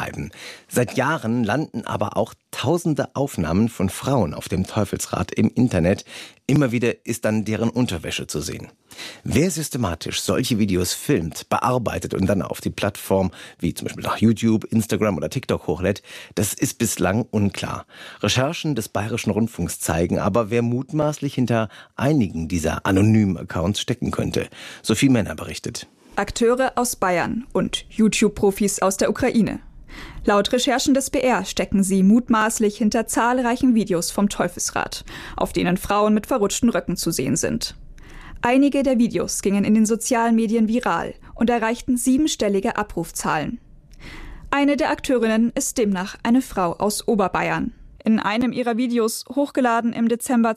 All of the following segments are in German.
bleiben. Seit Jahren landen aber auch tausende Aufnahmen von Frauen auf dem Teufelsrad im Internet. Immer wieder ist dann deren Unterwäsche zu sehen. Wer systematisch solche Videos filmt, bearbeitet und dann auf die Plattform wie zum Beispiel nach YouTube, Instagram oder TikTok hochlädt, das ist bislang unklar. Recherchen des Bayerischen Rundfunks zeigen aber, wer mutmaßlich hinter einigen dieser anonymen Accounts stecken könnte. Sophie Männer berichtet. Akteure aus Bayern und YouTube-Profis aus der Ukraine. Laut Recherchen des BR stecken sie mutmaßlich hinter zahlreichen Videos vom Teufelsrad, auf denen Frauen mit verrutschten Röcken zu sehen sind. Einige der Videos gingen in den sozialen Medien viral und erreichten 7-stellige Abrufzahlen. Eine der Akteurinnen ist demnach eine Frau aus Oberbayern. In einem ihrer Videos, hochgeladen im Dezember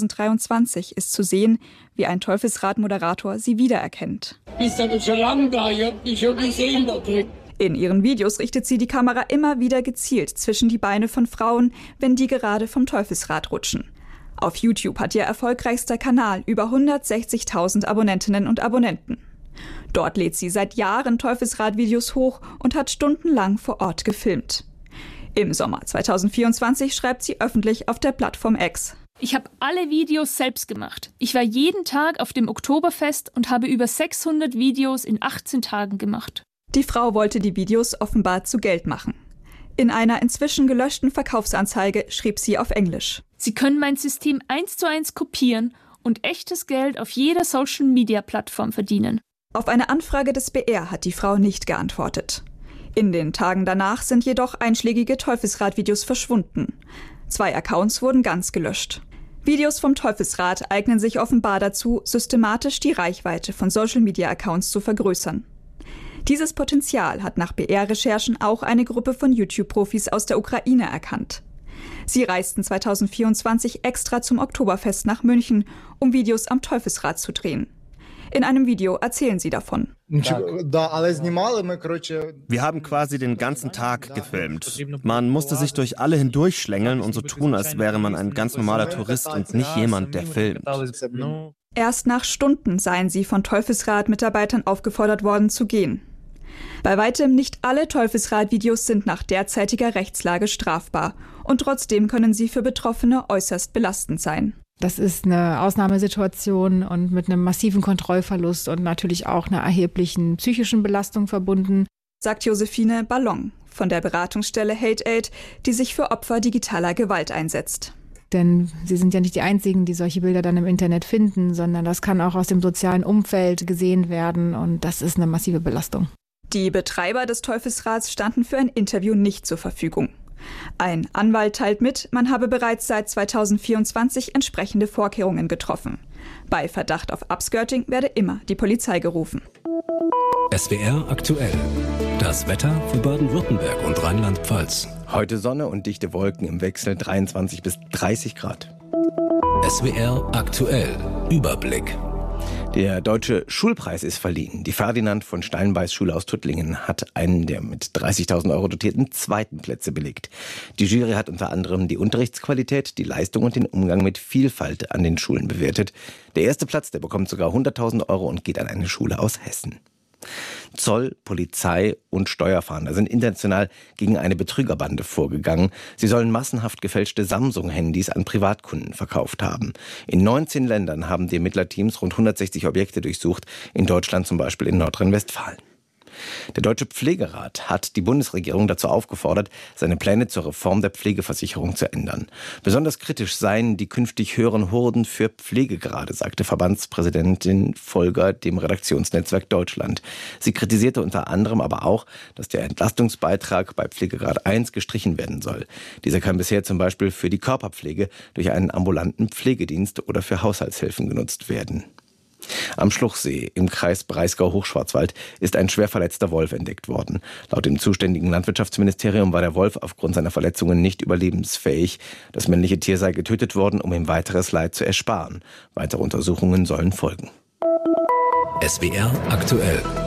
2023, ist zu sehen, wie ein Teufelsrad-Moderator sie wiedererkennt. Bist du schon lange da? Ich hab dich schon gesehen da drin. In ihren Videos richtet sie die Kamera immer wieder gezielt zwischen die Beine von Frauen, wenn die gerade vom Teufelsrad rutschen. Auf YouTube hat ihr erfolgreichster Kanal über 160.000 Abonnentinnen und Abonnenten. Dort lädt sie seit Jahren Teufelsrad-Videos hoch und hat stundenlang vor Ort gefilmt. Im Sommer 2024 schreibt sie öffentlich auf der Plattform X: Ich habe alle Videos selbst gemacht. Ich war jeden Tag auf dem Oktoberfest und habe über 600 Videos in 18 Tagen gemacht. Die Frau wollte die Videos offenbar zu Geld machen. In einer inzwischen gelöschten Verkaufsanzeige schrieb sie auf Englisch: Sie können mein System 1:1 kopieren und echtes Geld auf jeder Social-Media-Plattform verdienen. Auf eine Anfrage des BR hat die Frau nicht geantwortet. In den Tagen danach sind jedoch einschlägige Teufelsrad-Videos verschwunden. 2 Accounts wurden ganz gelöscht. Videos vom Teufelsrad eignen sich offenbar dazu, systematisch die Reichweite von Social-Media-Accounts zu vergrößern. Dieses Potenzial hat nach BR-Recherchen auch eine Gruppe von YouTube-Profis aus der Ukraine erkannt. Sie reisten 2024 extra zum Oktoberfest nach München, um Videos am Teufelsrad zu drehen. In einem Video erzählen sie davon. Wir haben quasi den ganzen Tag gefilmt. Man musste sich durch alle hindurchschlängeln und so tun, als wäre man ein ganz normaler Tourist und nicht jemand, der filmt. Erst nach Stunden seien sie von Teufelsrad-Mitarbeitern aufgefordert worden zu gehen. Bei weitem nicht alle Teufelsrad-Videos sind nach derzeitiger Rechtslage strafbar und trotzdem können sie für Betroffene äußerst belastend sein. Das ist eine Ausnahmesituation und mit einem massiven Kontrollverlust und natürlich auch einer erheblichen psychischen Belastung verbunden, sagt Josephine Ballon von der Beratungsstelle Hate Aid, die sich für Opfer digitaler Gewalt einsetzt. Denn sie sind ja nicht die Einzigen, die solche Bilder dann im Internet finden, sondern das kann auch aus dem sozialen Umfeld gesehen werden und das ist eine massive Belastung. Die Betreiber des Teufelsrads standen für ein Interview nicht zur Verfügung. Ein Anwalt teilt mit, man habe bereits seit 2024 entsprechende Vorkehrungen getroffen. Bei Verdacht auf Upskirting werde immer die Polizei gerufen. SWR aktuell. Das Wetter für Baden-Württemberg und Rheinland-Pfalz. Heute Sonne und dichte Wolken im Wechsel 23 bis 30 Grad. SWR aktuell. Überblick. Der Deutsche Schulpreis ist verliehen. Die Ferdinand von Steinbeis Schule aus Tuttlingen hat einen der mit 30.000 € dotierten 2. Plätze belegt. Die Jury hat unter anderem die Unterrichtsqualität, die Leistung und den Umgang mit Vielfalt an den Schulen bewertet. Der 1. Platz, der bekommt sogar 100.000 € und geht an eine Schule aus Hessen. Zoll, Polizei und Steuerfahnder sind international gegen eine Betrügerbande vorgegangen. Sie sollen massenhaft gefälschte Samsung-Handys an Privatkunden verkauft haben. In 19 Ländern haben die Ermittlerteams rund 160 Objekte durchsucht, in Deutschland zum Beispiel in Nordrhein-Westfalen. Der Deutsche Pflegerat hat die Bundesregierung dazu aufgefordert, seine Pläne zur Reform der Pflegeversicherung zu ändern. Besonders kritisch seien die künftig höheren Hürden für Pflegegrade, sagte Verbandspräsidentin Volger dem Redaktionsnetzwerk Deutschland. Sie kritisierte unter anderem aber auch, dass der Entlastungsbeitrag bei Pflegegrad 1 gestrichen werden soll. Dieser kann bisher zum Beispiel für die Körperpflege durch einen ambulanten Pflegedienst oder für Haushaltshilfen genutzt werden. Am Schluchsee im Kreis Breisgau-Hochschwarzwald ist ein schwer verletzter Wolf entdeckt worden. Laut dem zuständigen Landwirtschaftsministerium war der Wolf aufgrund seiner Verletzungen nicht überlebensfähig. Das männliche Tier sei getötet worden, um ihm weiteres Leid zu ersparen. Weitere Untersuchungen sollen folgen. SWR aktuell.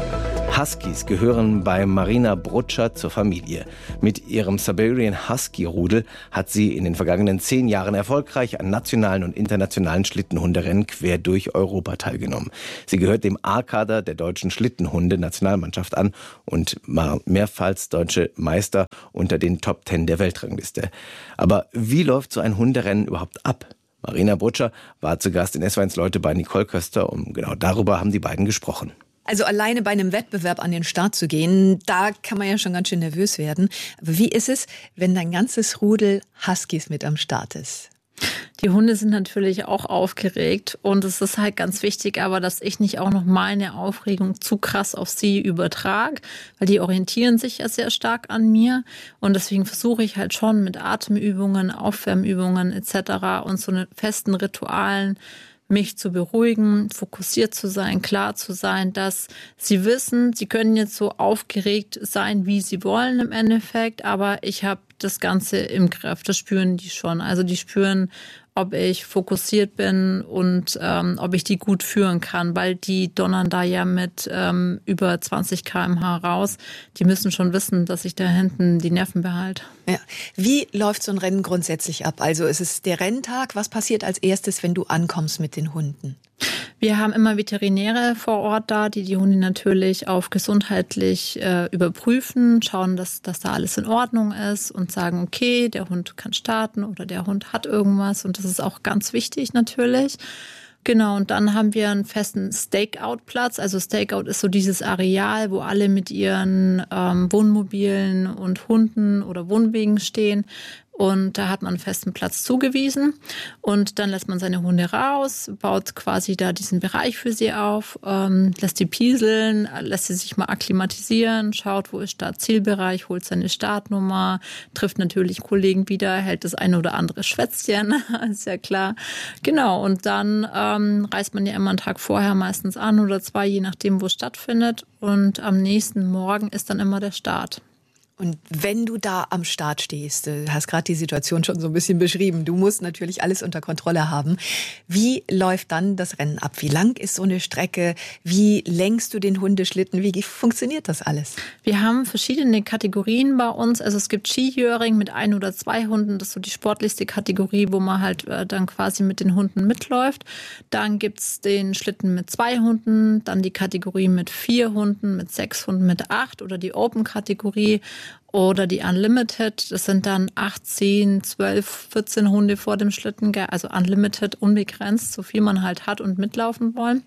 Huskies gehören bei Marina Brutscher zur Familie. Mit ihrem Siberian Husky-Rudel hat sie in den vergangenen 10 Jahren erfolgreich an nationalen und internationalen Schlittenhunderennen quer durch Europa teilgenommen. Sie gehört dem A-Kader der deutschen Schlittenhunde-Nationalmannschaft an und war mehrfach deutsche Meister unter den Top 10 der Weltrangliste. Aber wie läuft so ein Hunderennen überhaupt ab? Marina Brutscher war zu Gast in SWR1 Leute bei Nicole Köster und genau darüber haben die beiden gesprochen. Also alleine bei einem Wettbewerb an den Start zu gehen, da kann man ja schon ganz schön nervös werden. Aber wie ist es, wenn dein ganzes Rudel Huskies mit am Start ist? Die Hunde sind natürlich auch aufgeregt und es ist halt ganz wichtig, aber dass ich nicht auch noch meine Aufregung zu krass auf sie übertrage, weil die orientieren sich ja sehr stark an mir und deswegen versuche ich halt schon mit Atemübungen, Aufwärmübungen etc. und so festen Ritualen mich zu beruhigen, fokussiert zu sein, klar zu sein, dass sie wissen, sie können jetzt so aufgeregt sein, wie sie wollen im Endeffekt, aber ich habe das Ganze im Griff, das spüren die schon. Also die spüren, ob ich fokussiert bin und ob ich die gut führen kann, weil die donnern da ja mit über 20 km/h raus. Die müssen schon wissen, dass ich da hinten die Nerven behalte. Ja. Wie läuft so ein Rennen grundsätzlich ab? Also ist es der Renntag? Was passiert als erstes, wenn du ankommst mit den Hunden? Wir haben immer Veterinäre vor Ort da, die Hunde natürlich auf gesundheitlich überprüfen, schauen, dass da alles in Ordnung ist und sagen, okay, der Hund kann starten oder der Hund hat irgendwas und das ist auch ganz wichtig natürlich. Genau, und dann haben wir einen festen Stakeout-Platz. Also Stakeout ist so dieses Areal, wo alle mit ihren Wohnmobilen und Hunden oder Wohnwegen stehen. Und da hat man einen festen Platz zugewiesen und dann lässt man seine Hunde raus, baut quasi da diesen Bereich für sie auf, lässt die pieseln, lässt sie sich mal akklimatisieren, schaut, wo ist Start-Zielbereich, holt seine Startnummer, trifft natürlich Kollegen wieder, hält das eine oder andere Schwätzchen, ist ja klar. Genau, und dann reist man ja immer einen Tag vorher meistens an oder 2, je nachdem, wo es stattfindet. Und am nächsten Morgen ist dann immer der Start. Und wenn du da am Start stehst, du hast gerade die Situation schon so ein bisschen beschrieben, du musst natürlich alles unter Kontrolle haben. Wie läuft dann das Rennen ab? Wie lang ist so eine Strecke? Wie lenkst du den Hundeschlitten? Wie funktioniert das alles? Wir haben verschiedene Kategorien bei uns. Also es gibt Skijöring mit 1 oder 2 Hunden. Das ist so die sportlichste Kategorie, wo man halt dann quasi mit den Hunden mitläuft. Dann gibt's den Schlitten mit 2 Hunden, dann die Kategorie mit 4 Hunden, mit 6 Hunden, mit 8 oder die Open-Kategorie. Oder die Unlimited, das sind dann 8, 10, 12, 14 Hunde vor dem Schlitten, also Unlimited, unbegrenzt, so viel man halt hat und mitlaufen wollen.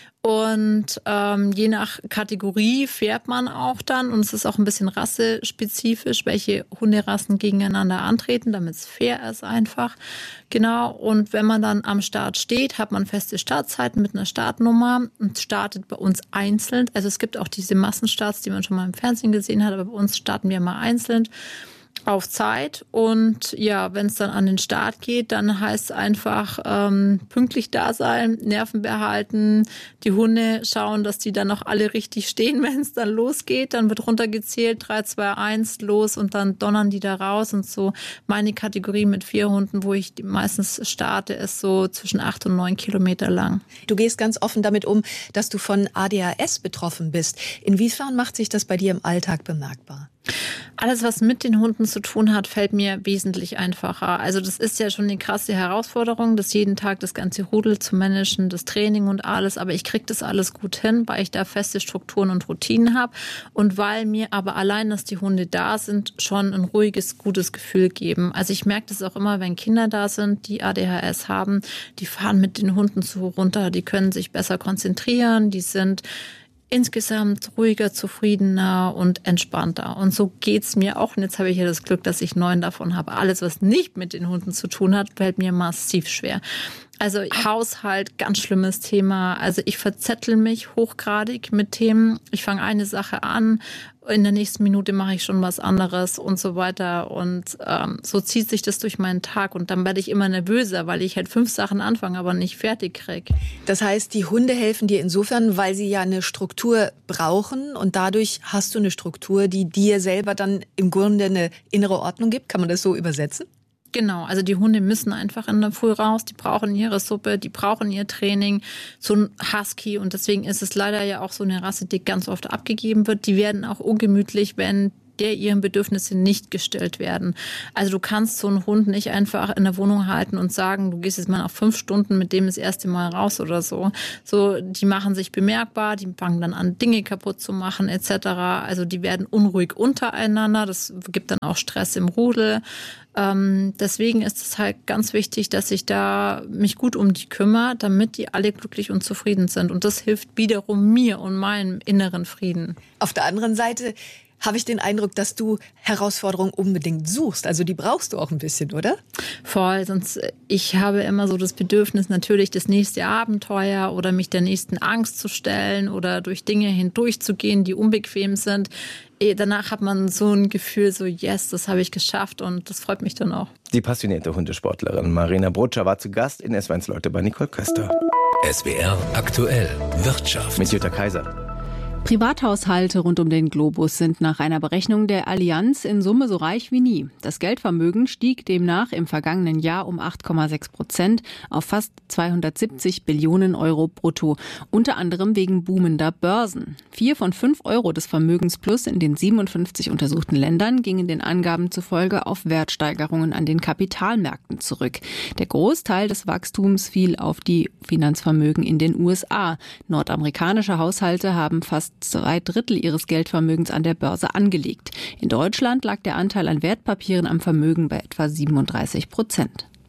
Und je nach Kategorie fährt man auch dann und es ist auch ein bisschen rassespezifisch, welche Hunderassen gegeneinander antreten, damit es fair ist einfach. Genau, und wenn man dann am Start steht, hat man feste Startzeiten mit einer Startnummer und startet bei uns einzeln. Also es gibt auch diese Massenstarts, die man schon mal im Fernsehen gesehen hat, aber bei uns starten wir mal einzeln auf Zeit und ja, wenn es dann an den Start geht, dann heißt es einfach pünktlich da sein, Nerven behalten, die Hunde schauen, dass die dann noch alle richtig stehen, wenn es dann losgeht, dann wird runtergezählt, 3, 2, 1, los und dann donnern die da raus und so. Meine Kategorie mit 4 Hunden, wo ich meistens starte, ist so zwischen 8 und 9 Kilometer lang. Du gehst ganz offen damit um, dass du von ADHS betroffen bist. Inwiefern macht sich das bei dir im Alltag bemerkbar? Alles, was mit den Hunden zu tun hat, fällt mir wesentlich einfacher. Also das ist ja schon eine krasse Herausforderung, das jeden Tag das ganze Rudel zu managen, das Training und alles. Aber ich kriege das alles gut hin, weil ich da feste Strukturen und Routinen habe. Und weil mir aber allein, dass die Hunde da sind, schon ein ruhiges, gutes Gefühl geben. Also ich merke das auch immer, wenn Kinder da sind, die ADHS haben, die fahren mit den Hunden so runter, die können sich besser konzentrieren, die sind insgesamt ruhiger, zufriedener und entspannter. Und so geht's mir auch. Und jetzt habe ich ja das Glück, dass ich 9 davon habe. Alles, was nicht mit den Hunden zu tun hat, fällt mir massiv schwer. Also Haushalt, ganz schlimmes Thema. Also ich verzettel mich hochgradig mit Themen. Ich fange eine Sache an, in der nächsten Minute mache ich schon was anderes und so weiter. Und so zieht sich das durch meinen Tag. Und dann werde ich immer nervöser, weil ich halt 5 Sachen anfange, aber nicht fertig kriege. Das heißt, die Hunde helfen dir insofern, weil sie ja eine Struktur brauchen. Und dadurch hast du eine Struktur, die dir selber dann im Grunde eine innere Ordnung gibt. Kann man das so übersetzen? Genau, also die Hunde müssen einfach in der Früh raus, die brauchen ihre Suppe, die brauchen ihr Training, so ein Husky, und deswegen ist es leider ja auch so eine Rasse, die ganz oft abgegeben wird. Die werden auch ungemütlich, wenn ihren Bedürfnisse nicht gestellt werden. Also du kannst so einen Hund nicht einfach in der Wohnung halten und sagen, du gehst jetzt mal auf 5 Stunden mit dem das erste Mal raus oder so. So, die machen sich bemerkbar, die fangen dann an, Dinge kaputt zu machen etc. Also die werden unruhig untereinander, das gibt dann auch Stress im Rudel. Deswegen ist es halt ganz wichtig, dass ich da mich gut um die kümmere, damit die alle glücklich und zufrieden sind. Und das hilft wiederum mir und meinem inneren Frieden. Auf der anderen Seite habe ich den Eindruck, dass du Herausforderungen unbedingt suchst. Also die brauchst du auch ein bisschen, oder? Voll, sonst ich habe immer so das Bedürfnis, natürlich das nächste Abenteuer oder mich der nächsten Angst zu stellen oder durch Dinge hindurchzugehen, die unbequem sind. Danach hat man so ein Gefühl, so yes, das habe ich geschafft, und das freut mich dann auch. Die passionierte Hundesportlerin Marina Brotscher war zu Gast in SWR Leute bei Nicole Köster. SWR aktuell Wirtschaft Mit Jutta Kaiser. Privathaushalte rund um den Globus sind nach einer Berechnung der Allianz in Summe so reich wie nie. Das Geldvermögen stieg demnach im vergangenen Jahr um 8,6% auf fast 270 Billionen Euro brutto, unter anderem wegen boomender Börsen. 4 von 5 Euro des Vermögensplus in den 57 untersuchten Ländern gingen den Angaben zufolge auf Wertsteigerungen an den Kapitalmärkten zurück. Der Großteil des Wachstums fiel auf die Finanzvermögen in den USA. Nordamerikanische Haushalte haben fast 2/3 ihres Geldvermögens an der Börse angelegt. In Deutschland lag der Anteil an Wertpapieren am Vermögen bei etwa 37%.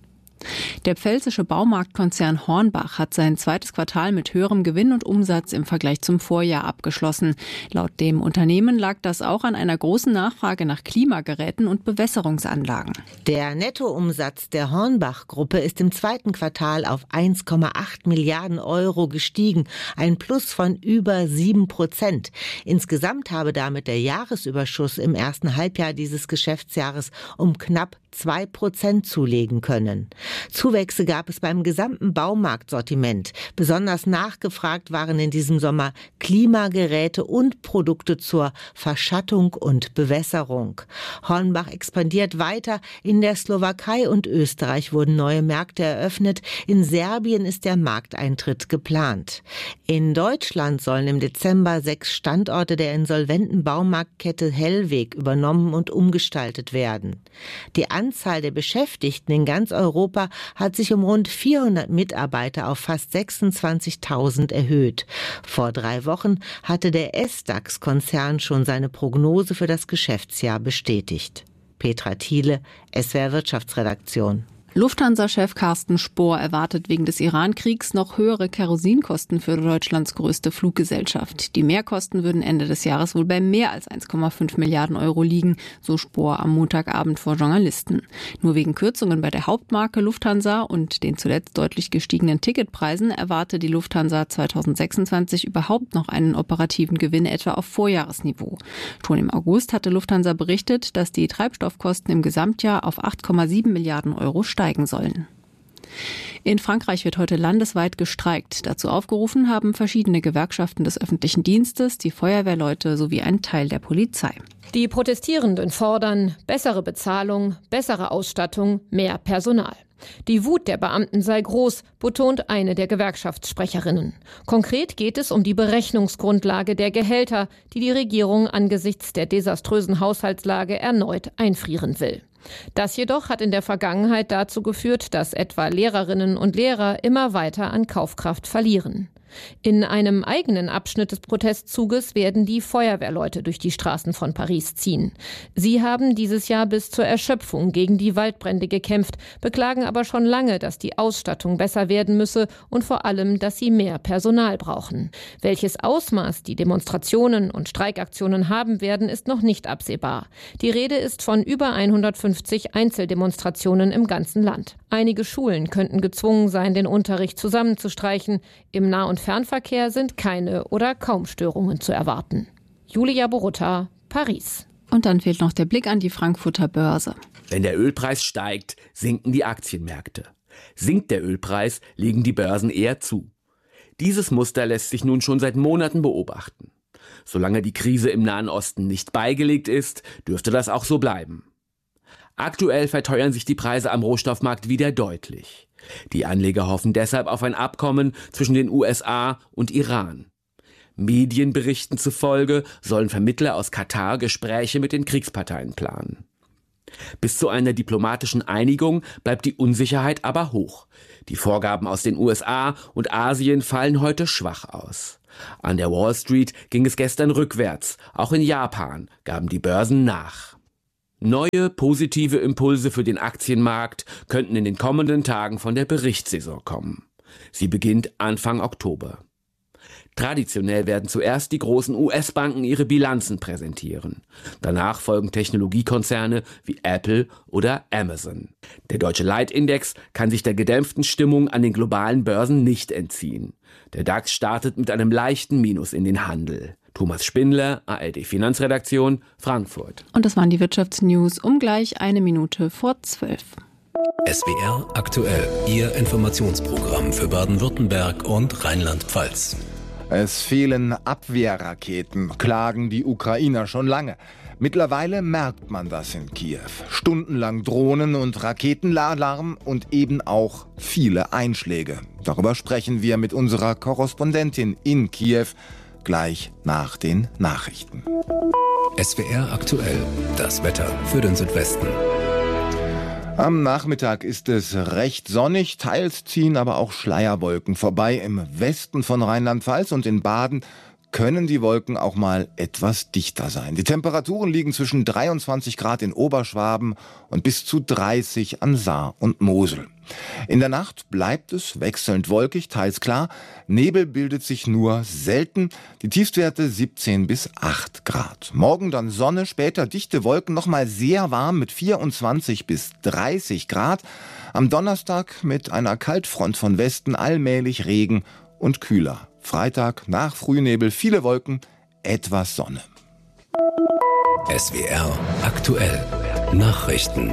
Der pfälzische Baumarktkonzern Hornbach hat sein zweites Quartal mit höherem Gewinn und Umsatz im Vergleich zum Vorjahr abgeschlossen. Laut dem Unternehmen lag das auch an einer großen Nachfrage nach Klimageräten und Bewässerungsanlagen. Der Nettoumsatz der Hornbach-Gruppe ist im zweiten Quartal auf 1,8 Milliarden Euro gestiegen, ein Plus von über 7%. Insgesamt habe damit der Jahresüberschuss im ersten Halbjahr dieses Geschäftsjahres um knapp 2% zulegen können. Zuwächse gab es beim gesamten Baumarktsortiment. Besonders nachgefragt waren in diesem Sommer Klimageräte und Produkte zur Verschattung und Bewässerung. Hornbach expandiert weiter. In der Slowakei und Österreich wurden neue Märkte eröffnet. In Serbien ist der Markteintritt geplant. In Deutschland sollen im Dezember 6 Standorte der insolventen Baumarktkette Hellweg übernommen und umgestaltet werden. Die Anzahl der Beschäftigten in ganz Europa hat sich um rund 400 Mitarbeiter auf fast 26.000 erhöht. Vor 3 Wochen hatte der SDAX-Konzern schon seine Prognose für das Geschäftsjahr bestätigt. Petra Thiele, SWR Wirtschaftsredaktion. Lufthansa-Chef Carsten Spohr erwartet wegen des Iran-Kriegs noch höhere Kerosinkosten für Deutschlands größte Fluggesellschaft. Die Mehrkosten würden Ende des Jahres wohl bei mehr als 1,5 Milliarden Euro liegen, so Spohr am Montagabend vor Journalisten. Nur wegen Kürzungen bei der Hauptmarke Lufthansa und den zuletzt deutlich gestiegenen Ticketpreisen erwarte die Lufthansa 2026 überhaupt noch einen operativen Gewinn etwa auf Vorjahresniveau. Schon im August hatte Lufthansa berichtet, dass die Treibstoffkosten im Gesamtjahr auf 8,7 Milliarden Euro steigen sollen. In Frankreich wird heute landesweit gestreikt. Dazu aufgerufen haben verschiedene Gewerkschaften des öffentlichen Dienstes, die Feuerwehrleute sowie ein Teil der Polizei. Die Protestierenden fordern bessere Bezahlung, bessere Ausstattung, mehr Personal. Die Wut der Beamten sei groß, betont eine der Gewerkschaftssprecherinnen. Konkret geht es um die Berechnungsgrundlage der Gehälter, die die Regierung angesichts der desaströsen Haushaltslage erneut einfrieren will. Das jedoch hat in der Vergangenheit dazu geführt, dass etwa Lehrerinnen und Lehrer immer weiter an Kaufkraft verlieren. In einem eigenen Abschnitt des Protestzuges werden die Feuerwehrleute durch die Straßen von Paris ziehen. Sie haben dieses Jahr bis zur Erschöpfung gegen die Waldbrände gekämpft, beklagen aber schon lange, dass die Ausstattung besser werden müsse und vor allem, dass sie mehr Personal brauchen. Welches Ausmaß die Demonstrationen und Streikaktionen haben werden, ist noch nicht absehbar. Die Rede ist von über 150 Einzeldemonstrationen im ganzen Land. Einige Schulen könnten gezwungen sein, den Unterricht zusammenzustreichen. Im Nah- und Fernverkehr sind keine oder kaum Störungen zu erwarten. Julia Borutta, Paris. Und dann fehlt noch der Blick an die Frankfurter Börse. Wenn der Ölpreis steigt, sinken die Aktienmärkte. Sinkt der Ölpreis, legen die Börsen eher zu. Dieses Muster lässt sich nun schon seit Monaten beobachten. Solange die Krise im Nahen Osten nicht beigelegt ist, dürfte das auch so bleiben. Aktuell verteuern sich die Preise am Rohstoffmarkt wieder deutlich. Die Anleger hoffen deshalb auf ein Abkommen zwischen den USA und Iran. Medienberichten zufolge sollen Vermittler aus Katar Gespräche mit den Kriegsparteien planen. Bis zu einer diplomatischen Einigung bleibt die Unsicherheit aber hoch. Die Vorgaben aus den USA und Asien fallen heute schwach aus. An der Wall Street ging es gestern rückwärts. Auch in Japan gaben die Börsen nach. Neue positive Impulse für den Aktienmarkt könnten in den kommenden Tagen von der Berichtssaison kommen. Sie beginnt Anfang Oktober. Traditionell werden zuerst die großen US-Banken ihre Bilanzen präsentieren. Danach folgen Technologiekonzerne wie Apple oder Amazon. Der deutsche Leitindex kann sich der gedämpften Stimmung an den globalen Börsen nicht entziehen. Der DAX startet mit einem leichten Minus in den Handel. Thomas Spindler, ARD Finanzredaktion, Frankfurt. Und das waren die Wirtschaftsnews um gleich 1:12. SWR aktuell, Ihr Informationsprogramm für Baden-Württemberg und Rheinland-Pfalz. Es fehlen Abwehrraketen, klagen die Ukrainer schon lange. Mittlerweile merkt man das in Kiew. Stundenlang Drohnen- und Raketenalarm und eben auch viele Einschläge. Darüber sprechen wir mit unserer Korrespondentin in Kiew gleich nach den Nachrichten. SWR aktuell, das Wetter für den Südwesten. Am Nachmittag ist es recht sonnig, teils ziehen aber auch Schleierwolken vorbei. Im Westen von Rheinland-Pfalz und in Baden können die Wolken auch mal etwas dichter sein. Die Temperaturen liegen zwischen 23 Grad in Oberschwaben und bis zu 30 an Saar und Mosel. In der Nacht bleibt es wechselnd wolkig, teils klar. Nebel bildet sich nur selten. Die Tiefstwerte 17 bis 8 Grad. Morgen dann Sonne, später dichte Wolken, nochmal sehr warm mit 24 bis 30 Grad. Am Donnerstag mit einer Kaltfront von Westen allmählich Regen und kühler. Freitag nach Frühnebel viele Wolken, etwas Sonne. SWR aktuell, Nachrichten.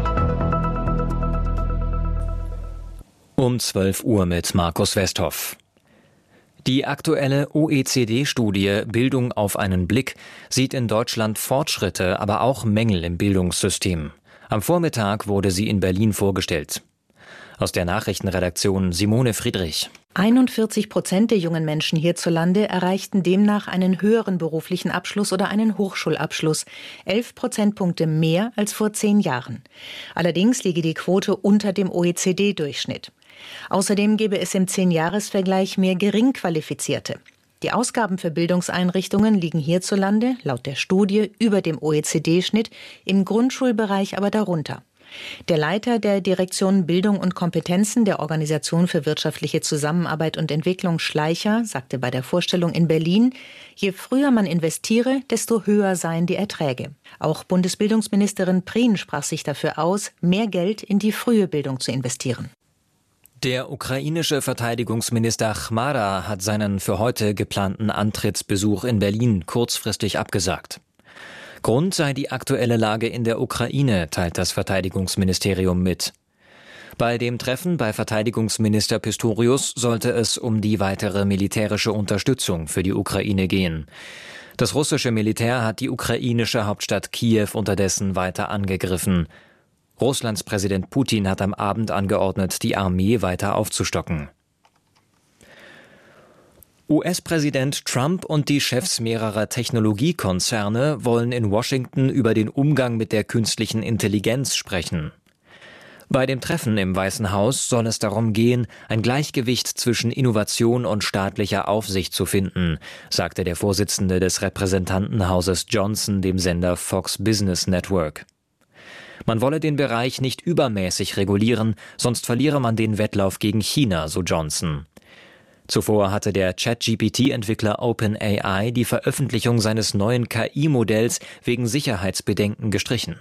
Um 12 Uhr mit Markus Westhoff. Die aktuelle OECD-Studie Bildung auf einen Blick sieht in Deutschland Fortschritte, aber auch Mängel im Bildungssystem. Am Vormittag wurde sie in Berlin vorgestellt. Aus der Nachrichtenredaktion Simone Friedrich. 41% der jungen Menschen hierzulande erreichten demnach einen höheren beruflichen Abschluss oder einen Hochschulabschluss. 11 Prozentpunkte mehr als vor 10 Jahren. Allerdings liege die Quote unter dem OECD-Durchschnitt. Außerdem gebe es im 10-Jahres-Vergleich mehr Geringqualifizierte. Die Ausgaben für Bildungseinrichtungen liegen hierzulande, laut der Studie, über dem OECD-Schnitt, im Grundschulbereich aber darunter. Der Leiter der Direktion Bildung und Kompetenzen der Organisation für wirtschaftliche Zusammenarbeit und Entwicklung, Schleicher, sagte bei der Vorstellung in Berlin, je früher man investiere, desto höher seien die Erträge. Auch Bundesbildungsministerin Prien sprach sich dafür aus, mehr Geld in die frühe Bildung zu investieren. Der ukrainische Verteidigungsminister Chmara hat seinen für heute geplanten Antrittsbesuch in Berlin kurzfristig abgesagt. Grund sei die aktuelle Lage in der Ukraine, teilt das Verteidigungsministerium mit. Bei dem Treffen bei Verteidigungsminister Pistorius sollte es um die weitere militärische Unterstützung für die Ukraine gehen. Das russische Militär hat die ukrainische Hauptstadt Kiew unterdessen weiter angegriffen. Russlands Präsident Putin hat am Abend angeordnet, die Armee weiter aufzustocken. US-Präsident Trump und die Chefs mehrerer Technologiekonzerne wollen in Washington über den Umgang mit der künstlichen Intelligenz sprechen. Bei dem Treffen im Weißen Haus soll es darum gehen, ein Gleichgewicht zwischen Innovation und staatlicher Aufsicht zu finden, sagte der Vorsitzende des Repräsentantenhauses Johnson dem Sender Fox Business Network. Man wolle den Bereich nicht übermäßig regulieren, sonst verliere man den Wettlauf gegen China, so Johnson. Zuvor hatte der ChatGPT-Entwickler OpenAI die Veröffentlichung seines neuen KI-Modells wegen Sicherheitsbedenken gestrichen.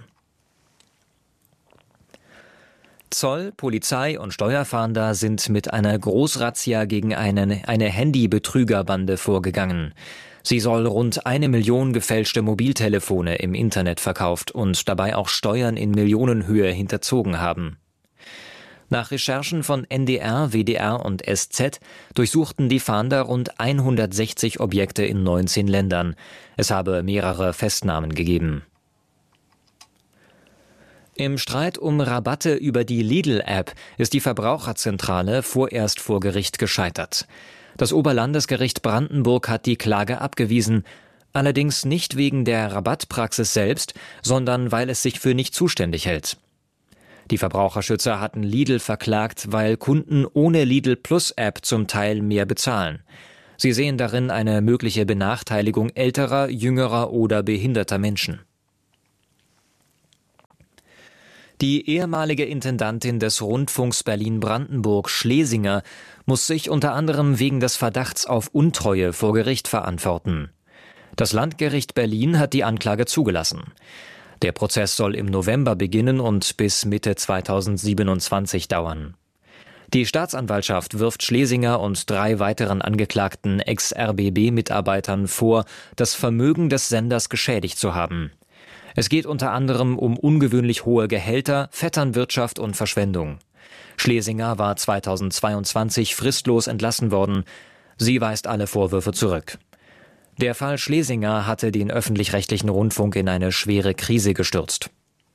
Zoll, Polizei und Steuerfahnder sind mit einer Großrazzia gegen eine Handybetrügerbande vorgegangen. Sie soll rund 1 Million gefälschte Mobiltelefone im Internet verkauft und dabei auch Steuern in Millionenhöhe hinterzogen haben. Nach Recherchen von NDR, WDR und SZ durchsuchten die Fahnder rund 160 Objekte in 19 Ländern. Es habe mehrere Festnahmen gegeben. Im Streit um Rabatte über die Lidl-App ist die Verbraucherzentrale vorerst vor Gericht gescheitert. Das Oberlandesgericht Brandenburg hat die Klage abgewiesen, allerdings nicht wegen der Rabattpraxis selbst, sondern weil es sich für nicht zuständig hält. Die Verbraucherschützer hatten Lidl verklagt, weil Kunden ohne Lidl Plus App zum Teil mehr bezahlen. Sie sehen darin eine mögliche Benachteiligung älterer, jüngerer oder behinderter Menschen. Die ehemalige Intendantin des Rundfunks Berlin-Brandenburg, Schlesinger, muss sich unter anderem wegen des Verdachts auf Untreue vor Gericht verantworten. Das Landgericht Berlin hat die Anklage zugelassen. Der Prozess soll im November beginnen und bis Mitte 2027 dauern. Die Staatsanwaltschaft wirft Schlesinger und 3 weiteren angeklagten Ex-RBB-Mitarbeitern vor, das Vermögen des Senders geschädigt zu haben. Es geht unter anderem um ungewöhnlich hohe Gehälter, Vetternwirtschaft und Verschwendung. Schlesinger war 2022 fristlos entlassen worden. Sie weist alle Vorwürfe zurück. Der Fall Schlesinger hatte den öffentlich-rechtlichen Rundfunk in eine schwere Krise gestürzt.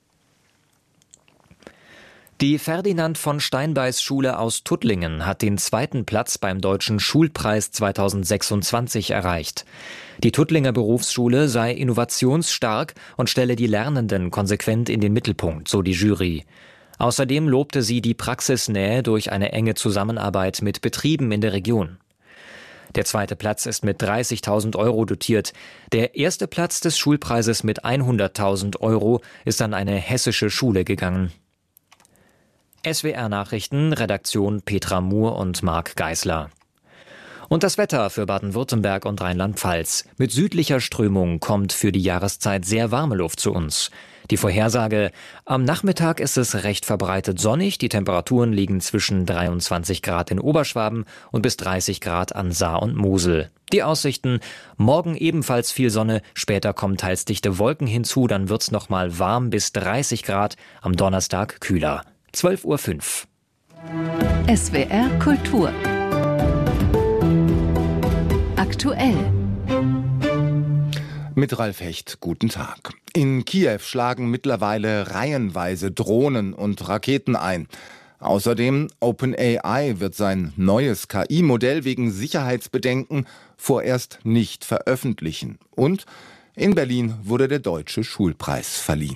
Die Ferdinand von Steinbeis Schule aus Tuttlingen hat den 2. Platz beim Deutschen Schulpreis 2026 erreicht. Die Tuttlinger Berufsschule sei innovationsstark und stelle die Lernenden konsequent in den Mittelpunkt, so die Jury. Außerdem lobte sie die Praxisnähe durch eine enge Zusammenarbeit mit Betrieben in der Region. Der 2. Platz ist mit 30.000 € dotiert. Der 1. Platz des Schulpreises mit 100.000 € ist an eine hessische Schule gegangen. SWR Nachrichten, Redaktion Petra Muhr und Marc Geisler. Und das Wetter für Baden-Württemberg und Rheinland-Pfalz. Mit südlicher Strömung kommt für die Jahreszeit sehr warme Luft zu uns. Die Vorhersage: Am Nachmittag ist es recht verbreitet sonnig. Die Temperaturen liegen zwischen 23 Grad in Oberschwaben und bis 30 Grad an Saar und Mosel. Die Aussichten: Morgen ebenfalls viel Sonne, später kommen teils dichte Wolken hinzu, dann wird's nochmal warm bis 30 Grad, am Donnerstag kühler. 12:05 Uhr. SWR Kultur. Aktuell. Mit Ralf Hecht, guten Tag. In Kiew schlagen mittlerweile reihenweise Drohnen und Raketen ein. Außerdem OpenAI wird sein neues KI-Modell wegen Sicherheitsbedenken vorerst nicht veröffentlichen. Und in Berlin wurde der Deutsche Schulpreis verliehen.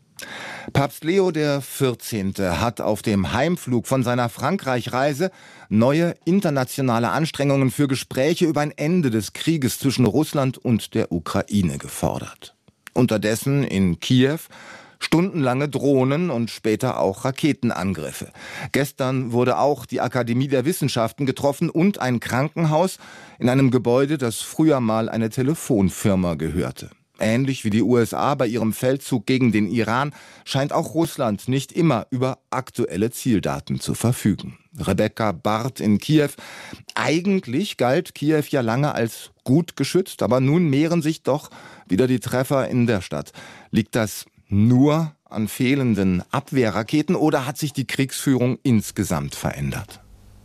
Papst Leo XIV. Hat auf dem Heimflug von seiner Frankreich-Reise neue internationale Anstrengungen für Gespräche über ein Ende des Krieges zwischen Russland und der Ukraine gefordert. Unterdessen in Kiew stundenlange Drohnen und später auch Raketenangriffe. Gestern wurde auch die Akademie der Wissenschaften getroffen und ein Krankenhaus in einem Gebäude, das früher mal eine Telefonfirma gehörte. Ähnlich wie die USA bei ihrem Feldzug gegen den Iran scheint auch Russland nicht immer über aktuelle Zieldaten zu verfügen. Rebecca Barth in Kiew. Eigentlich galt Kiew ja lange als gut geschützt, aber nun mehren sich doch wieder die Treffer in der Stadt. Liegt das nur an fehlenden Abwehrraketen oder hat sich die Kriegsführung insgesamt verändert?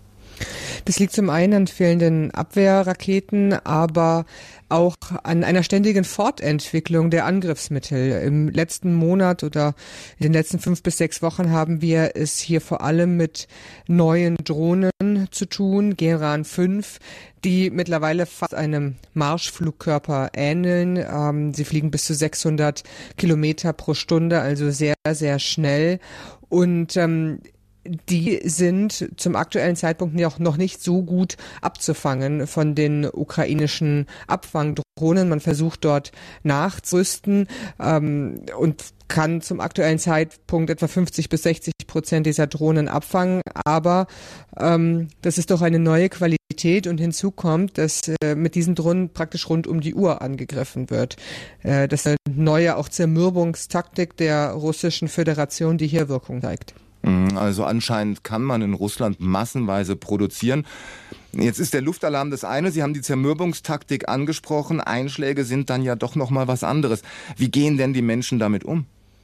Das liegt zum einen an fehlenden Abwehrraketen, aber auch an einer ständigen Fortentwicklung der Angriffsmittel. Im letzten Monat oder in den letzten 5 bis 6 Wochen haben wir es hier vor allem mit neuen Drohnen zu tun, Geran 5, die mittlerweile fast einem Marschflugkörper ähneln. Sie fliegen bis zu 600 Kilometer pro Stunde, also sehr, sehr schnell. Und die sind zum aktuellen Zeitpunkt noch nicht so gut abzufangen von den ukrainischen Abfangdrohnen. Man versucht dort nachzurüsten und kann zum aktuellen Zeitpunkt etwa 50% bis 60% dieser Drohnen abfangen. Aber das ist doch eine neue Qualität und hinzu kommt, dass mit diesen Drohnen praktisch rund um die Uhr angegriffen wird. Das ist eine neue auch Zermürbungstaktik der Russischen Föderation, die hier Wirkung zeigt. Also anscheinend kann man in Russland massenweise produzieren. Jetzt ist der Luftalarm das eine. Sie haben die Zermürbungstaktik angesprochen. Einschläge sind dann ja doch noch mal was anderes. Wie gehen denn die Menschen damit um?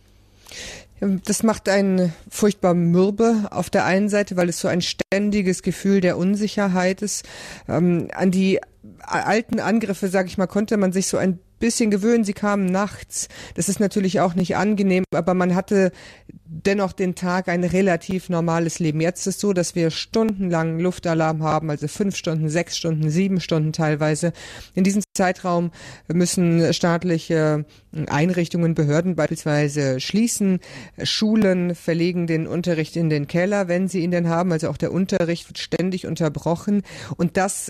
Das macht einen furchtbar mürbe auf der einen Seite, weil es so ein ständiges Gefühl der Unsicherheit ist. An die alten Angriffe, sage ich mal, konnte man sich so ein bisschen gewöhnen. Sie kamen nachts. Das ist natürlich auch nicht angenehm, aber man hatte dennoch den Tag ein relativ normales Leben. Jetzt ist es so, dass wir stundenlang Luftalarm haben, also 5 Stunden, 6 Stunden, 7 Stunden teilweise. In diesem Zeitraum müssen staatliche Einrichtungen, Behörden beispielsweise schließen. Schulen verlegen den Unterricht in den Keller, wenn sie ihn denn haben. Also auch der Unterricht wird ständig unterbrochen. Und das,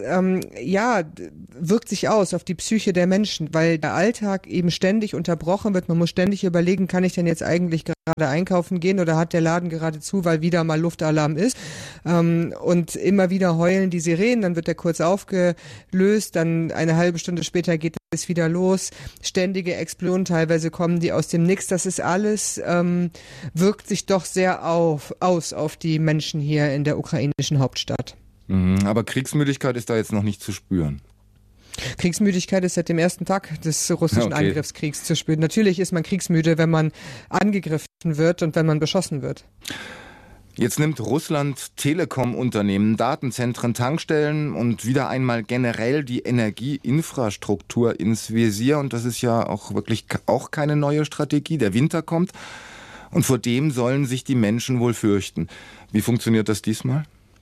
wirkt sich aus auf die Psyche der Menschen, weil der Alltag eben ständig unterbrochen wird. Man muss ständig überlegen, kann ich denn jetzt eigentlich gerade einkaufen gehen oder hat der Laden gerade zu, weil wieder mal Luftalarm ist, und immer wieder heulen die Sirenen, dann wird der kurz aufgelöst, dann eine halbe Stunde später geht es wieder los, ständige Explosionen, teilweise kommen die aus dem Nix, das ist alles, wirkt sich doch sehr aus auf die Menschen hier in der ukrainischen Hauptstadt. Aber Kriegsmüdigkeit ist da jetzt noch nicht zu spüren. Kriegsmüdigkeit ist seit dem ersten Tag des russischen Angriffskriegs zu spüren. Natürlich ist man kriegsmüde, wenn man angegriffen wird und wenn man beschossen wird. Jetzt nimmt Russland Telekom-Unternehmen, Datenzentren, Tankstellen und wieder einmal generell die Energieinfrastruktur ins Visier. Und das ist ja auch wirklich auch keine neue Strategie. Der Winter kommt und vor dem sollen sich die Menschen wohl fürchten. Wie funktioniert das diesmal?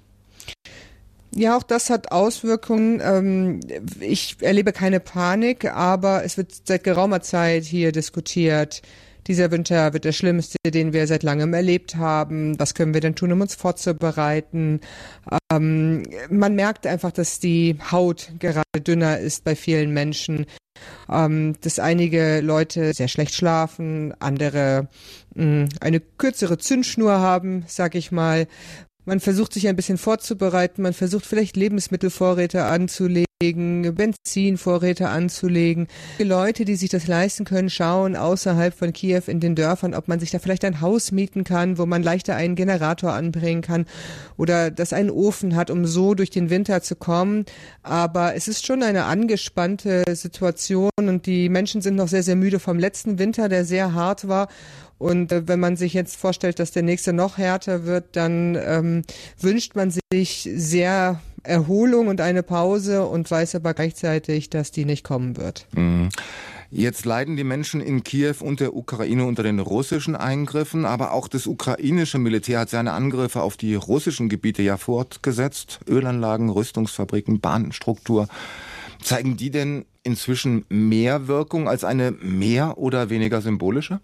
Ja, auch das hat Auswirkungen. Ich erlebe keine Panik, aber es wird seit geraumer Zeit hier diskutiert. Dieser Winter wird der schlimmste, den wir seit langem erlebt haben. Was können wir denn tun, um uns vorzubereiten? Man merkt einfach, dass die Haut gerade dünner ist bei vielen Menschen. Dass einige Leute sehr schlecht schlafen, andere eine kürzere Zündschnur haben, sag ich mal. Man versucht sich ein bisschen vorzubereiten, man versucht vielleicht Lebensmittelvorräte anzulegen, Benzinvorräte anzulegen. Die Leute, die sich das leisten können, schauen außerhalb von Kiew in den Dörfern, ob man sich da vielleicht ein Haus mieten kann, wo man leichter einen Generator anbringen kann oder das einen Ofen hat, um so durch den Winter zu kommen. Aber es ist schon eine angespannte Situation und die Menschen sind noch sehr, sehr müde vom letzten Winter, der sehr hart war. Und wenn man sich jetzt vorstellt, dass der nächste noch härter wird, dann wünscht man sich sehr Erholung und eine Pause und weiß aber gleichzeitig, dass die nicht kommen wird. Jetzt leiden die Menschen in Kiew und der Ukraine unter den russischen Eingriffen, aber auch das ukrainische Militär hat seine Angriffe auf die russischen Gebiete ja fortgesetzt. Ölanlagen, Rüstungsfabriken, Bahnstruktur. Zeigen die denn inzwischen mehr Wirkung als eine mehr oder weniger symbolische?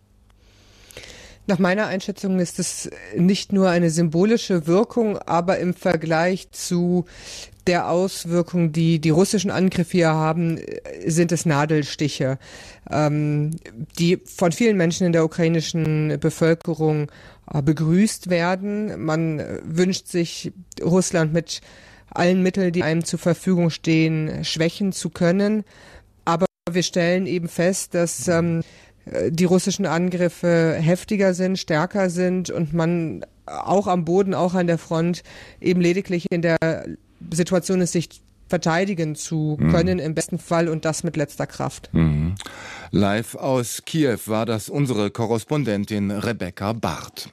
Nach meiner Einschätzung ist es nicht nur eine symbolische Wirkung, aber im Vergleich zu der Auswirkung, die die russischen Angriffe hier haben, sind es Nadelstiche, die von vielen Menschen in der ukrainischen Bevölkerung begrüßt werden. Man wünscht sich, Russland mit allen Mitteln, die einem zur Verfügung stehen, schwächen zu können. Aber wir stellen eben fest, dass die russischen Angriffe heftiger sind, stärker sind und man auch am Boden, auch an der Front eben lediglich in der Situation ist, sich verteidigen zu können, im besten Fall und das mit letzter Kraft. Live aus Kiew war das unsere Korrespondentin Rebecca Barth.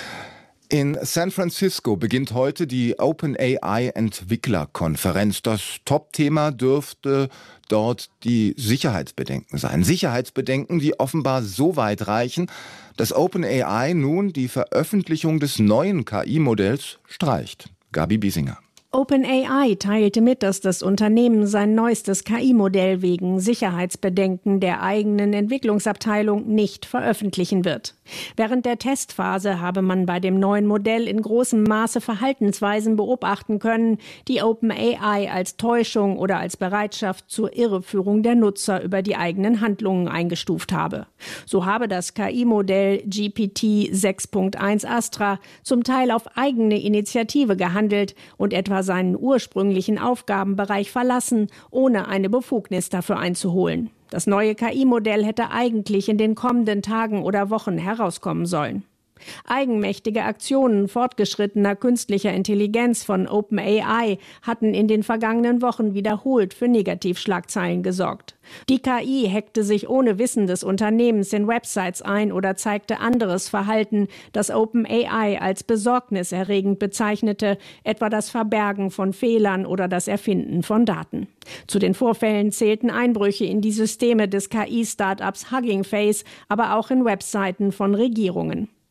In San Francisco beginnt heute die OpenAI-Entwicklerkonferenz. Das Top-Thema dürfte dort die Sicherheitsbedenken sein. Sicherheitsbedenken, die offenbar so weit reichen, dass OpenAI nun die Veröffentlichung des neuen KI-Modells streicht. Gabi Biesinger. OpenAI teilte mit, dass das Unternehmen sein neuestes KI-Modell wegen Sicherheitsbedenken der eigenen Entwicklungsabteilung nicht veröffentlichen wird. Während der Testphase habe man bei dem neuen Modell in großem Maße Verhaltensweisen beobachten können, die OpenAI als Täuschung oder als Bereitschaft zur Irreführung der Nutzer über die eigenen Handlungen eingestuft habe. So habe das KI-Modell GPT 6.1 Astra zum Teil auf eigene Initiative gehandelt und etwa seinen ursprünglichen Aufgabenbereich verlassen, ohne eine Befugnis dafür einzuholen. Das neue KI-Modell hätte eigentlich in den kommenden Tagen oder Wochen herauskommen sollen. Eigenmächtige Aktionen fortgeschrittener künstlicher Intelligenz von OpenAI hatten in den vergangenen Wochen wiederholt für Negativschlagzeilen gesorgt. Die KI hackte sich ohne Wissen des Unternehmens in Websites ein oder zeigte anderes Verhalten, das OpenAI als besorgniserregend bezeichnete, etwa das Verbergen von Fehlern oder das Erfinden von Daten. Zu den Vorfällen zählten Einbrüche in die Systeme des KI-Startups Hugging Face, aber auch in Webseiten von Regierungen.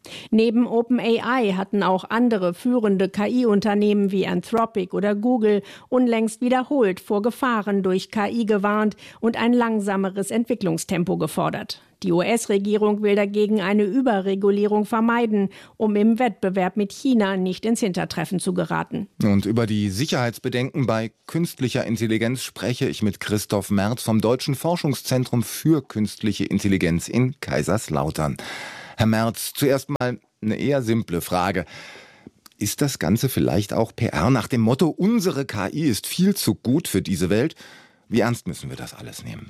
Neben OpenAI hatten auch andere führende KI-Unternehmen wie Anthropic oder Google unlängst wiederholt vor Gefahren durch KI gewarnt und ein langsameres Entwicklungstempo gefordert. Die US-Regierung will dagegen eine Überregulierung vermeiden, um im Wettbewerb mit China nicht ins Hintertreffen zu geraten. Und über die Sicherheitsbedenken bei künstlicher Intelligenz spreche ich mit Christoph Merz vom Deutschen Forschungszentrum für künstliche Intelligenz in Kaiserslautern. Herr Merz, zuerst mal eine eher simple Frage. Ist das Ganze vielleicht auch PR nach dem Motto, unsere KI ist viel zu gut für diese Welt? Wie ernst müssen wir das alles nehmen?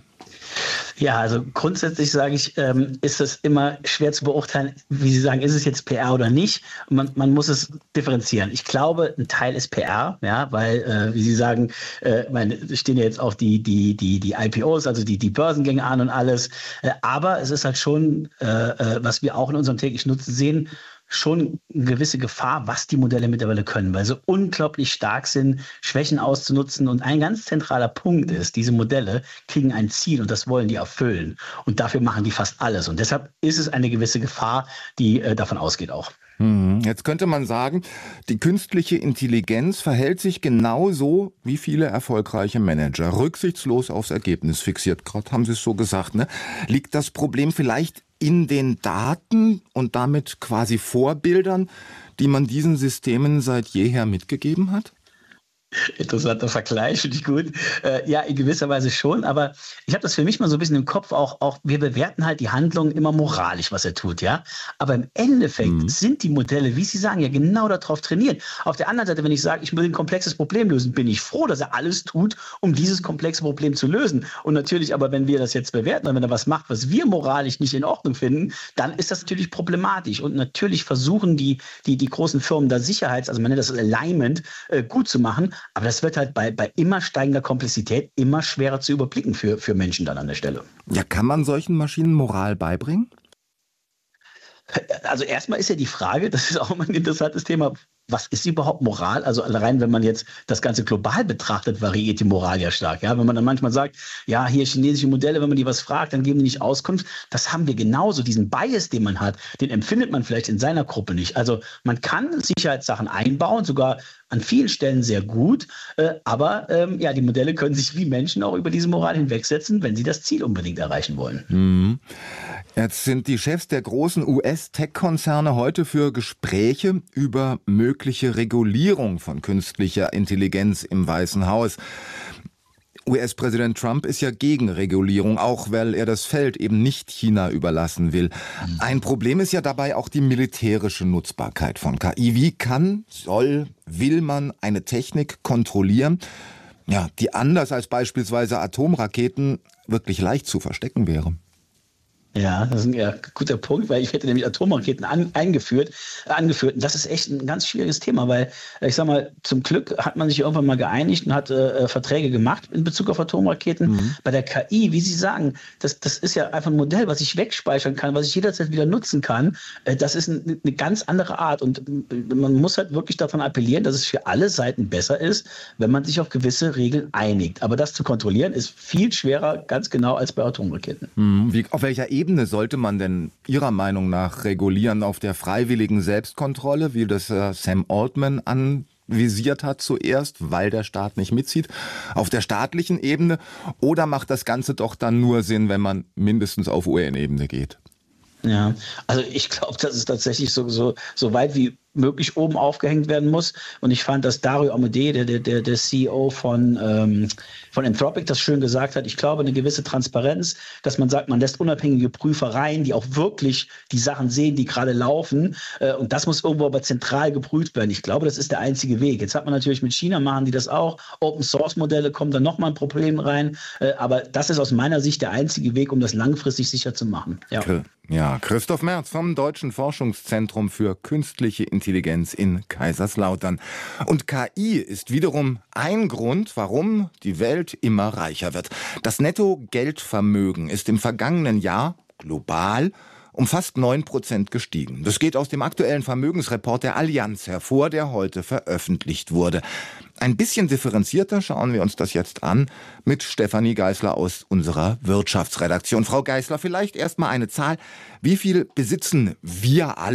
Ja, also grundsätzlich sage ich, ist es immer schwer zu beurteilen, wie Sie sagen, ist es jetzt PR oder nicht? Man muss es differenzieren. Ich glaube, ein Teil ist PR, ja, weil, wie Sie sagen, stehen ja jetzt auch die IPOs, also die Börsengänge an und alles. Aber es ist halt schon, was wir auch in unserem täglichen Nutzen sehen, schon eine gewisse Gefahr, was die Modelle mittlerweile können, weil sie unglaublich stark sind, Schwächen auszunutzen. Und ein ganz zentraler Punkt ist, diese Modelle kriegen ein Ziel und das wollen die erfüllen. Und dafür machen die fast alles. Und deshalb ist es eine gewisse Gefahr, die davon ausgeht auch. Jetzt könnte man sagen, die künstliche Intelligenz verhält sich genauso wie viele erfolgreiche Manager. Rücksichtslos aufs Ergebnis fixiert. Gerade haben Sie es so gesagt, ne? Liegt das Problem vielleicht in den Daten und damit quasi Vorbildern, die man diesen Systemen seit jeher mitgegeben hat? Interessanter Vergleich, finde ich gut. Ja, in gewisser Weise schon, aber ich habe das für mich mal so ein bisschen im Kopf, auch wir bewerten halt die Handlungen immer moralisch, was er tut, ja. Aber im Endeffekt sind die Modelle, wie Sie sagen, ja genau darauf trainiert. Auf der anderen Seite, wenn ich sage, ich will ein komplexes Problem lösen, bin ich froh, dass er alles tut, um dieses komplexe Problem zu lösen. Und natürlich, aber wenn wir das jetzt bewerten, wenn er was macht, was wir moralisch nicht in Ordnung finden, dann ist das natürlich problematisch. Und natürlich versuchen die großen Firmen da also man nennt das Alignment, gut zu machen. Aber das wird halt bei immer steigender Komplexität immer schwerer zu überblicken für Menschen dann an der Stelle. Ja, kann man solchen Maschinen Moral beibringen? Also erstmal ist ja die Frage, das ist auch immer ein interessantes Thema, was ist überhaupt Moral? Also rein, wenn man jetzt das Ganze global betrachtet, variiert die Moral ja stark. Ja, wenn man dann manchmal sagt, ja, hier chinesische Modelle, wenn man die was fragt, dann geben die nicht Auskunft. Das haben wir genauso. Diesen Bias, den man hat, den empfindet man vielleicht in seiner Gruppe nicht. Also man kann Sicherheitssachen einbauen, sogar an vielen Stellen sehr gut. Aber die Modelle können sich wie Menschen auch über diese Moral hinwegsetzen, wenn sie das Ziel unbedingt erreichen wollen. Jetzt sind die Chefs der großen US-Tech-Konzerne heute für Gespräche über mögliche Regulierung von künstlicher Intelligenz im Weißen Haus. US-Präsident Trump ist ja gegen Regulierung, auch weil er das Feld eben nicht China überlassen will. Ein Problem ist ja dabei auch die militärische Nutzbarkeit von KI. Wie will man eine Technik kontrollieren, ja, die anders als beispielsweise Atomraketen wirklich leicht zu verstecken wäre? Ja, das ist ein guter Punkt, weil ich hätte nämlich Atomraketen angeführt. Und das ist echt ein ganz schwieriges Thema, weil ich sag mal, zum Glück hat man sich irgendwann mal geeinigt und hat Verträge gemacht in Bezug auf Atomraketen. Bei der KI, wie Sie sagen, das ist ja einfach ein Modell, was ich wegspeichern kann, was ich jederzeit wieder nutzen kann. Das ist eine ganz andere Art und man muss halt wirklich davon appellieren, dass es für alle Seiten besser ist, wenn man sich auf gewisse Regeln einigt. Aber das zu kontrollieren ist viel schwerer, ganz genau, als bei Atomraketen. Auf welcher Ebene sollte man denn Ihrer Meinung nach regulieren? Auf der freiwilligen Selbstkontrolle, wie das Sam Altman anvisiert hat zuerst, weil der Staat nicht mitzieht? Auf der staatlichen Ebene? Oder macht das Ganze doch dann nur Sinn, wenn man mindestens auf UN-Ebene geht? Ja, also ich glaube, dass es tatsächlich so weit wie möglich oben aufgehängt werden muss. Und ich fand, dass Dario Amodei, der CEO von Anthropic, das schön gesagt hat. Ich glaube, eine gewisse Transparenz, dass man sagt, man lässt unabhängige Prüfer rein, die auch wirklich die Sachen sehen, die gerade laufen. Und das muss irgendwo aber zentral geprüft werden. Ich glaube, das ist der einzige Weg. Jetzt hat man natürlich mit China, machen die das auch. Open-Source-Modelle kommen dann nochmal ein Problem rein. Aber das ist aus meiner Sicht der einzige Weg, um das langfristig sicher zu machen. Ja, Christoph Merz vom Deutschen Forschungszentrum für künstliche Intelligenz in Kaiserslautern. Und KI ist wiederum ein Grund, warum die Welt immer reicher wird. Das Netto-Geldvermögen ist im vergangenen Jahr global um fast 9% gestiegen. Das geht aus dem aktuellen Vermögensreport der Allianz hervor, der heute veröffentlicht wurde. Ein bisschen differenzierter schauen wir uns das jetzt an mit Stefanie Geisler aus unserer Wirtschaftsredaktion. Frau Geisler, vielleicht erst mal eine Zahl. Wie viel besitzen wir alle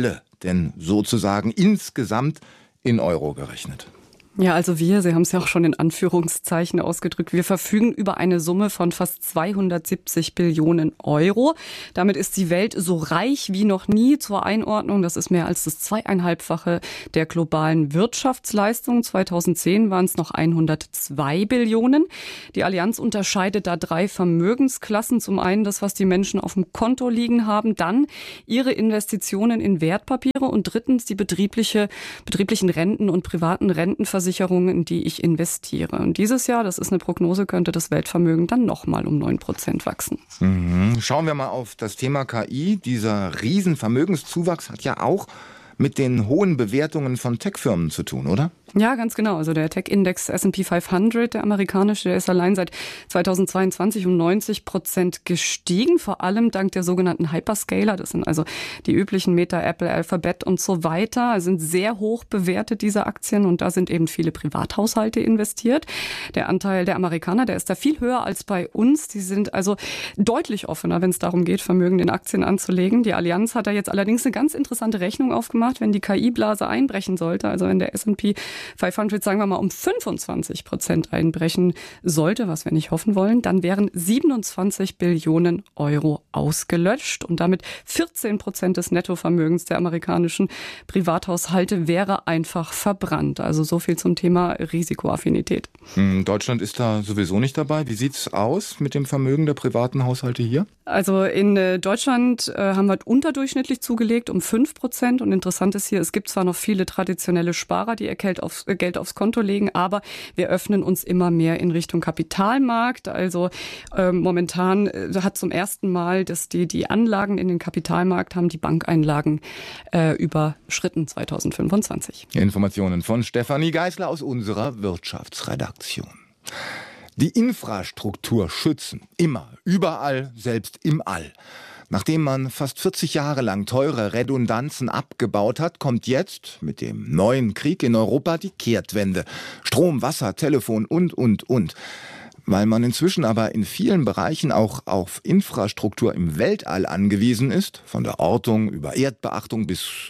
denn sozusagen insgesamt in Euro gerechnet? Ja, also Sie haben es ja auch schon in Anführungszeichen ausgedrückt. Wir verfügen über eine Summe von fast 270 Billionen Euro. Damit ist die Welt so reich wie noch nie. Zur Einordnung, das ist mehr als das 2,5-fache der globalen Wirtschaftsleistung. 2010 waren es noch 102 Billionen. Die Allianz unterscheidet da 3 Vermögensklassen. Zum einen das, was die Menschen auf dem Konto liegen haben, dann ihre Investitionen in Wertpapiere und drittens die betrieblichen Renten und privaten Rentenversicherungen, in die ich investiere. Und dieses Jahr, das ist eine Prognose, könnte das Weltvermögen dann nochmal um 9% wachsen. Schauen wir mal auf das Thema KI. Dieser Riesenvermögenszuwachs hat ja auch mit den hohen Bewertungen von Tech-Firmen zu tun, oder? Ja, ganz genau. Also der Tech-Index S&P 500, der amerikanische, der ist allein seit 2022 um 90% gestiegen, vor allem dank der sogenannten Hyperscaler. Das sind also die üblichen Meta, Apple, Alphabet und so weiter. Sind sehr hoch bewertet, diese Aktien, und da sind eben viele Privathaushalte investiert. Der Anteil der Amerikaner, der ist da viel höher als bei uns. Die sind also deutlich offener, wenn es darum geht, Vermögen in Aktien anzulegen. Die Allianz hat da jetzt allerdings eine ganz interessante Rechnung aufgemacht, wenn die KI-Blase einbrechen sollte, also wenn der S&P 500, sagen wir mal, um 25% einbrechen sollte, was wir nicht hoffen wollen, dann wären 27 Billionen Euro ausgelöscht und damit 14% des Nettovermögens der amerikanischen Privathaushalte wäre einfach verbrannt. Also so viel zum Thema Risikoaffinität. Deutschland ist da sowieso nicht dabei. Wie sieht's aus mit dem Vermögen der privaten Haushalte hier? Also in Deutschland haben wir unterdurchschnittlich zugelegt um 5%. Und interessant ist hier, es gibt zwar noch viele traditionelle Sparer, die ihr Geld aufs Konto legen, aber wir öffnen uns immer mehr in Richtung Kapitalmarkt. Also momentan hat zum ersten Mal, dass die Anlagen in den Kapitalmarkt haben die Bankeinlagen überschritten 2025. Informationen von Stefanie Geisler aus unserer Wirtschaftsredaktion. Die Infrastruktur schützen, immer, überall, selbst im All. Nachdem man fast 40 Jahre lang teure Redundanzen abgebaut hat, kommt jetzt mit dem neuen Krieg in Europa die Kehrtwende. Strom, Wasser, Telefon und. Weil man inzwischen aber in vielen Bereichen auch auf Infrastruktur im Weltall angewiesen ist, von der Ortung über Erdbeobachtung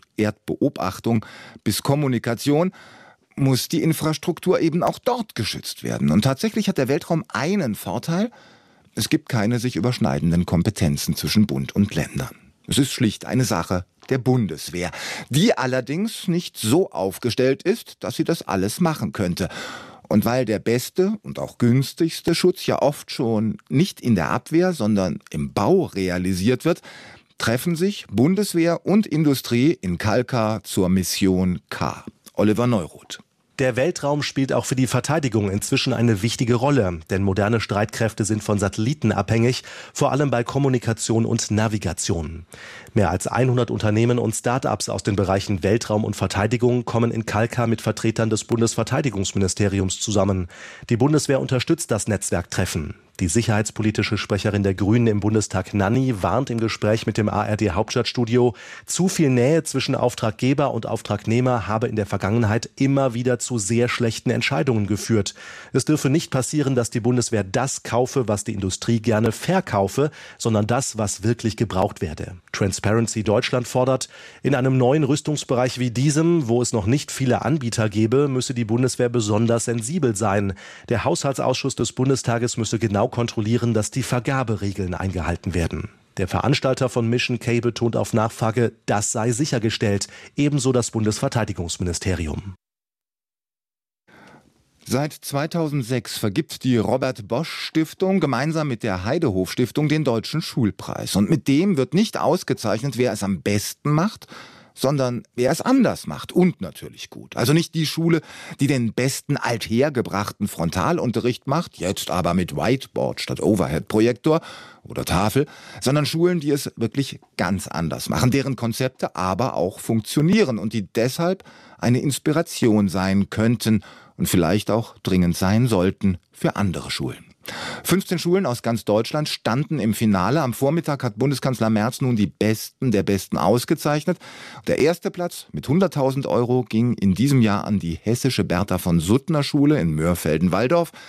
bis Kommunikation, muss die Infrastruktur eben auch dort geschützt werden. Und tatsächlich hat der Weltraum einen Vorteil: Es gibt keine sich überschneidenden Kompetenzen zwischen Bund und Ländern. Es ist schlicht eine Sache der Bundeswehr, die allerdings nicht so aufgestellt ist, dass sie das alles machen könnte. Und weil der beste und auch günstigste Schutz ja oft schon nicht in der Abwehr, sondern im Bau realisiert wird, treffen sich Bundeswehr und Industrie in Kalkar zur Mission K. Oliver Neuroth. Der Weltraum spielt auch für die Verteidigung inzwischen eine wichtige Rolle, denn moderne Streitkräfte sind von Satelliten abhängig, vor allem bei Kommunikation und Navigation. Mehr als 100 Unternehmen und Start-ups aus den Bereichen Weltraum und Verteidigung kommen in Kalkar mit Vertretern des Bundesverteidigungsministeriums zusammen. Die Bundeswehr unterstützt das Netzwerktreffen. Die sicherheitspolitische Sprecherin der Grünen im Bundestag, Nanni, warnt im Gespräch mit dem ARD-Hauptstadtstudio, zu viel Nähe zwischen Auftraggeber und Auftragnehmer habe in der Vergangenheit immer wieder zu sehr schlechten Entscheidungen geführt. Es dürfe nicht passieren, dass die Bundeswehr das kaufe, was die Industrie gerne verkaufe, sondern das, was wirklich gebraucht werde. Transparency Deutschland fordert, in einem neuen Rüstungsbereich wie diesem, wo es noch nicht viele Anbieter gäbe, müsse die Bundeswehr besonders sensibel sein. Der Haushaltsausschuss des Bundestages müsse genau kontrollieren, dass die Vergaberegeln eingehalten werden. Der Veranstalter von Mission K betont auf Nachfrage, das sei sichergestellt, ebenso das Bundesverteidigungsministerium. Seit 2006 vergibt die Robert-Bosch-Stiftung gemeinsam mit der Heidehof-Stiftung den Deutschen Schulpreis. Und mit dem wird nicht ausgezeichnet, wer es am besten macht, sondern wer es anders macht und natürlich gut. Also nicht die Schule, die den besten althergebrachten Frontalunterricht macht, jetzt aber mit Whiteboard statt Overhead-Projektor oder Tafel, sondern Schulen, die es wirklich ganz anders machen, deren Konzepte aber auch funktionieren und die deshalb eine Inspiration sein könnten und vielleicht auch dringend sein sollten für andere Schulen. 15 Schulen aus ganz Deutschland standen im Finale. Am Vormittag hat Bundeskanzler Merz nun die Besten der Besten ausgezeichnet. Der erste Platz mit 100.000 € ging in diesem Jahr an die hessische Bertha von Suttner Schule in Mörfelden-Walldorf.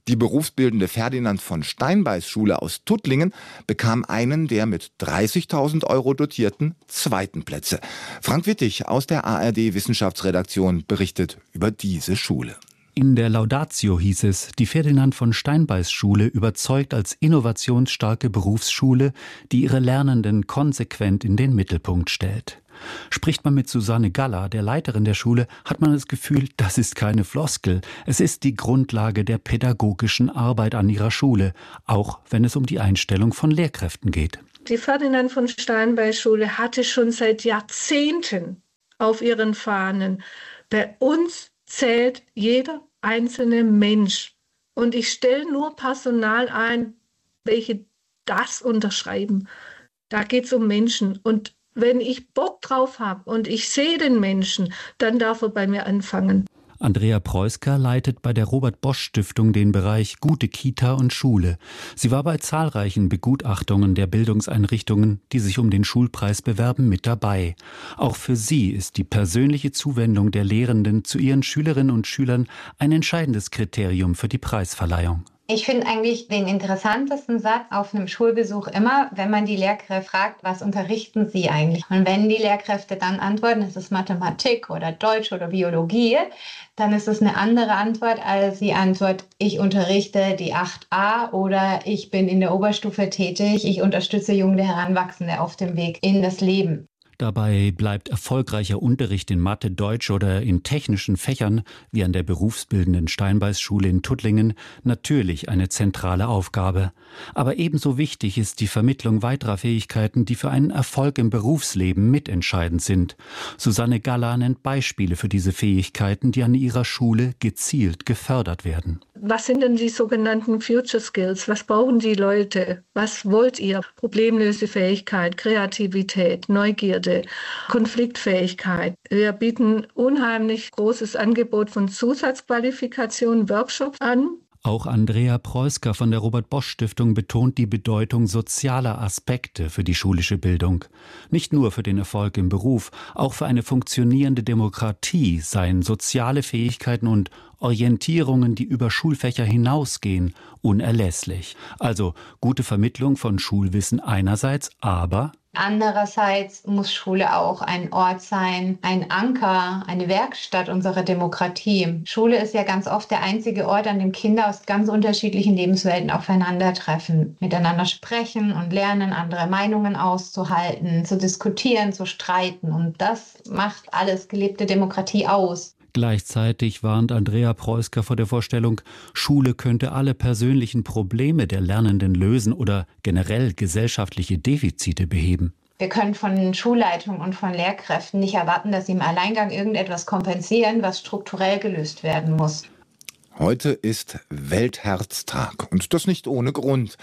Die berufsbildende Ferdinand von Steinbeis Schule aus Tuttlingen bekam einen der mit 30.000 € dotierten zweiten Plätze. Frank Wittig aus der ARD Wissenschaftsredaktion berichtet über diese Schule. In der Laudatio hieß es, die Ferdinand von Steinbeis Schule überzeugt als innovationsstarke Berufsschule, die ihre Lernenden konsequent in den Mittelpunkt stellt. Spricht man mit Susanne Galler, der Leiterin der Schule, hat man das Gefühl, das ist keine Floskel. Es ist die Grundlage der pädagogischen Arbeit an ihrer Schule, auch wenn es um die Einstellung von Lehrkräften geht. Die Ferdinand von Steinbeis Schule hatte schon seit Jahrzehnten auf ihren Fahnen: Bei uns zählt jeder einzelne Mensch. Und ich stelle nur Personal ein, welche das unterschreiben. Da geht es um Menschen. Und wenn ich Bock drauf habe und ich sehe den Menschen, dann darf er bei mir anfangen. Andrea Preusker leitet bei der Robert-Bosch-Stiftung den Bereich Gute Kita und Schule. Sie war bei zahlreichen Begutachtungen der Bildungseinrichtungen, die sich um den Schulpreis bewerben, mit dabei. Auch für sie ist die persönliche Zuwendung der Lehrenden zu ihren Schülerinnen und Schülern ein entscheidendes Kriterium für die Preisverleihung. Ich finde eigentlich den interessantesten Satz auf einem Schulbesuch immer, wenn man die Lehrkräfte fragt, was unterrichten Sie eigentlich? Und wenn die Lehrkräfte dann antworten, es ist Mathematik oder Deutsch oder Biologie, dann ist es eine andere Antwort als die Antwort, ich unterrichte die 8a oder ich bin in der Oberstufe tätig, ich unterstütze junge Heranwachsende auf dem Weg in das Leben. Dabei bleibt erfolgreicher Unterricht in Mathe, Deutsch oder in technischen Fächern, wie an der berufsbildenden Steinbeis-Schule in Tuttlingen, natürlich eine zentrale Aufgabe. Aber ebenso wichtig ist die Vermittlung weiterer Fähigkeiten, die für einen Erfolg im Berufsleben mitentscheidend sind. Susanne Galler nennt Beispiele für diese Fähigkeiten, die an ihrer Schule gezielt gefördert werden. Was sind denn die sogenannten Future Skills? Was brauchen die Leute? Was wollt ihr? Problemlösefähigkeit, Kreativität, Neugierde, Konfliktfähigkeit. Wir bieten unheimlich großes Angebot von Zusatzqualifikationen, Workshops an. Auch Andrea Preusker von der Robert-Bosch-Stiftung betont die Bedeutung sozialer Aspekte für die schulische Bildung. Nicht nur für den Erfolg im Beruf, auch für eine funktionierende Demokratie seien soziale Fähigkeiten und Orientierungen, die über Schulfächer hinausgehen, unerlässlich. Also gute Vermittlung von Schulwissen einerseits, aber andererseits muss Schule auch ein Ort sein, ein Anker, eine Werkstatt unserer Demokratie. Schule ist ja ganz oft der einzige Ort, an dem Kinder aus ganz unterschiedlichen Lebenswelten aufeinandertreffen, miteinander sprechen und lernen, andere Meinungen auszuhalten, zu diskutieren, zu streiten. Und das macht alles gelebte Demokratie aus. Gleichzeitig warnt Andrea Preusker vor der Vorstellung, Schule könnte alle persönlichen Probleme der Lernenden lösen oder generell gesellschaftliche Defizite beheben. Wir können von Schulleitungen und von Lehrkräften nicht erwarten, dass sie im Alleingang irgendetwas kompensieren, was strukturell gelöst werden muss. Heute ist Weltherztag und das nicht ohne Grund.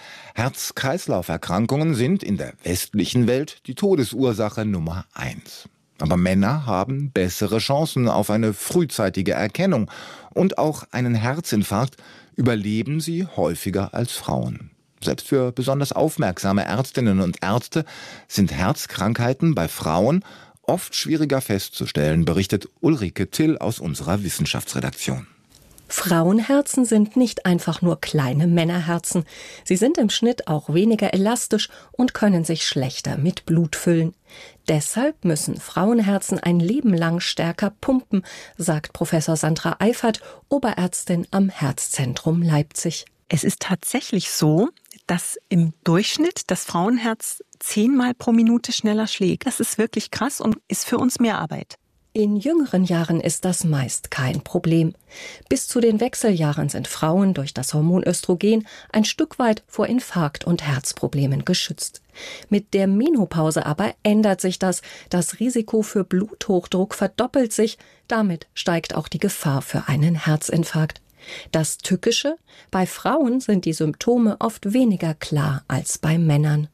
Herz-Kreislauf-Erkrankungen sind in der westlichen Welt die Todesursache Nummer 1. Aber Männer haben bessere Chancen auf eine frühzeitige Erkennung und auch einen Herzinfarkt überleben sie häufiger als Frauen. Selbst für besonders aufmerksame Ärztinnen und Ärzte sind Herzkrankheiten bei Frauen oft schwieriger festzustellen, berichtet Ulrike Till aus unserer Wissenschaftsredaktion. Frauenherzen sind nicht einfach nur kleine Männerherzen. Sie sind im Schnitt auch weniger elastisch und können sich schlechter mit Blut füllen. Deshalb müssen Frauenherzen ein Leben lang stärker pumpen, sagt Professor Sandra Eifert, Oberärztin am Herzzentrum Leipzig. Es ist tatsächlich so, dass im Durchschnitt das Frauenherz 10-mal pro Minute schneller schlägt. Das ist wirklich krass und ist für uns mehr Arbeit. In jüngeren Jahren ist das meist kein Problem. Bis zu den Wechseljahren sind Frauen durch das Hormon Östrogen ein Stück weit vor Infarkt und Herzproblemen geschützt. Mit der Menopause aber ändert sich das. Das Risiko für Bluthochdruck verdoppelt sich. Damit steigt auch die Gefahr für einen Herzinfarkt. Das Tückische: Bei Frauen sind die Symptome oft weniger klar als bei Männern.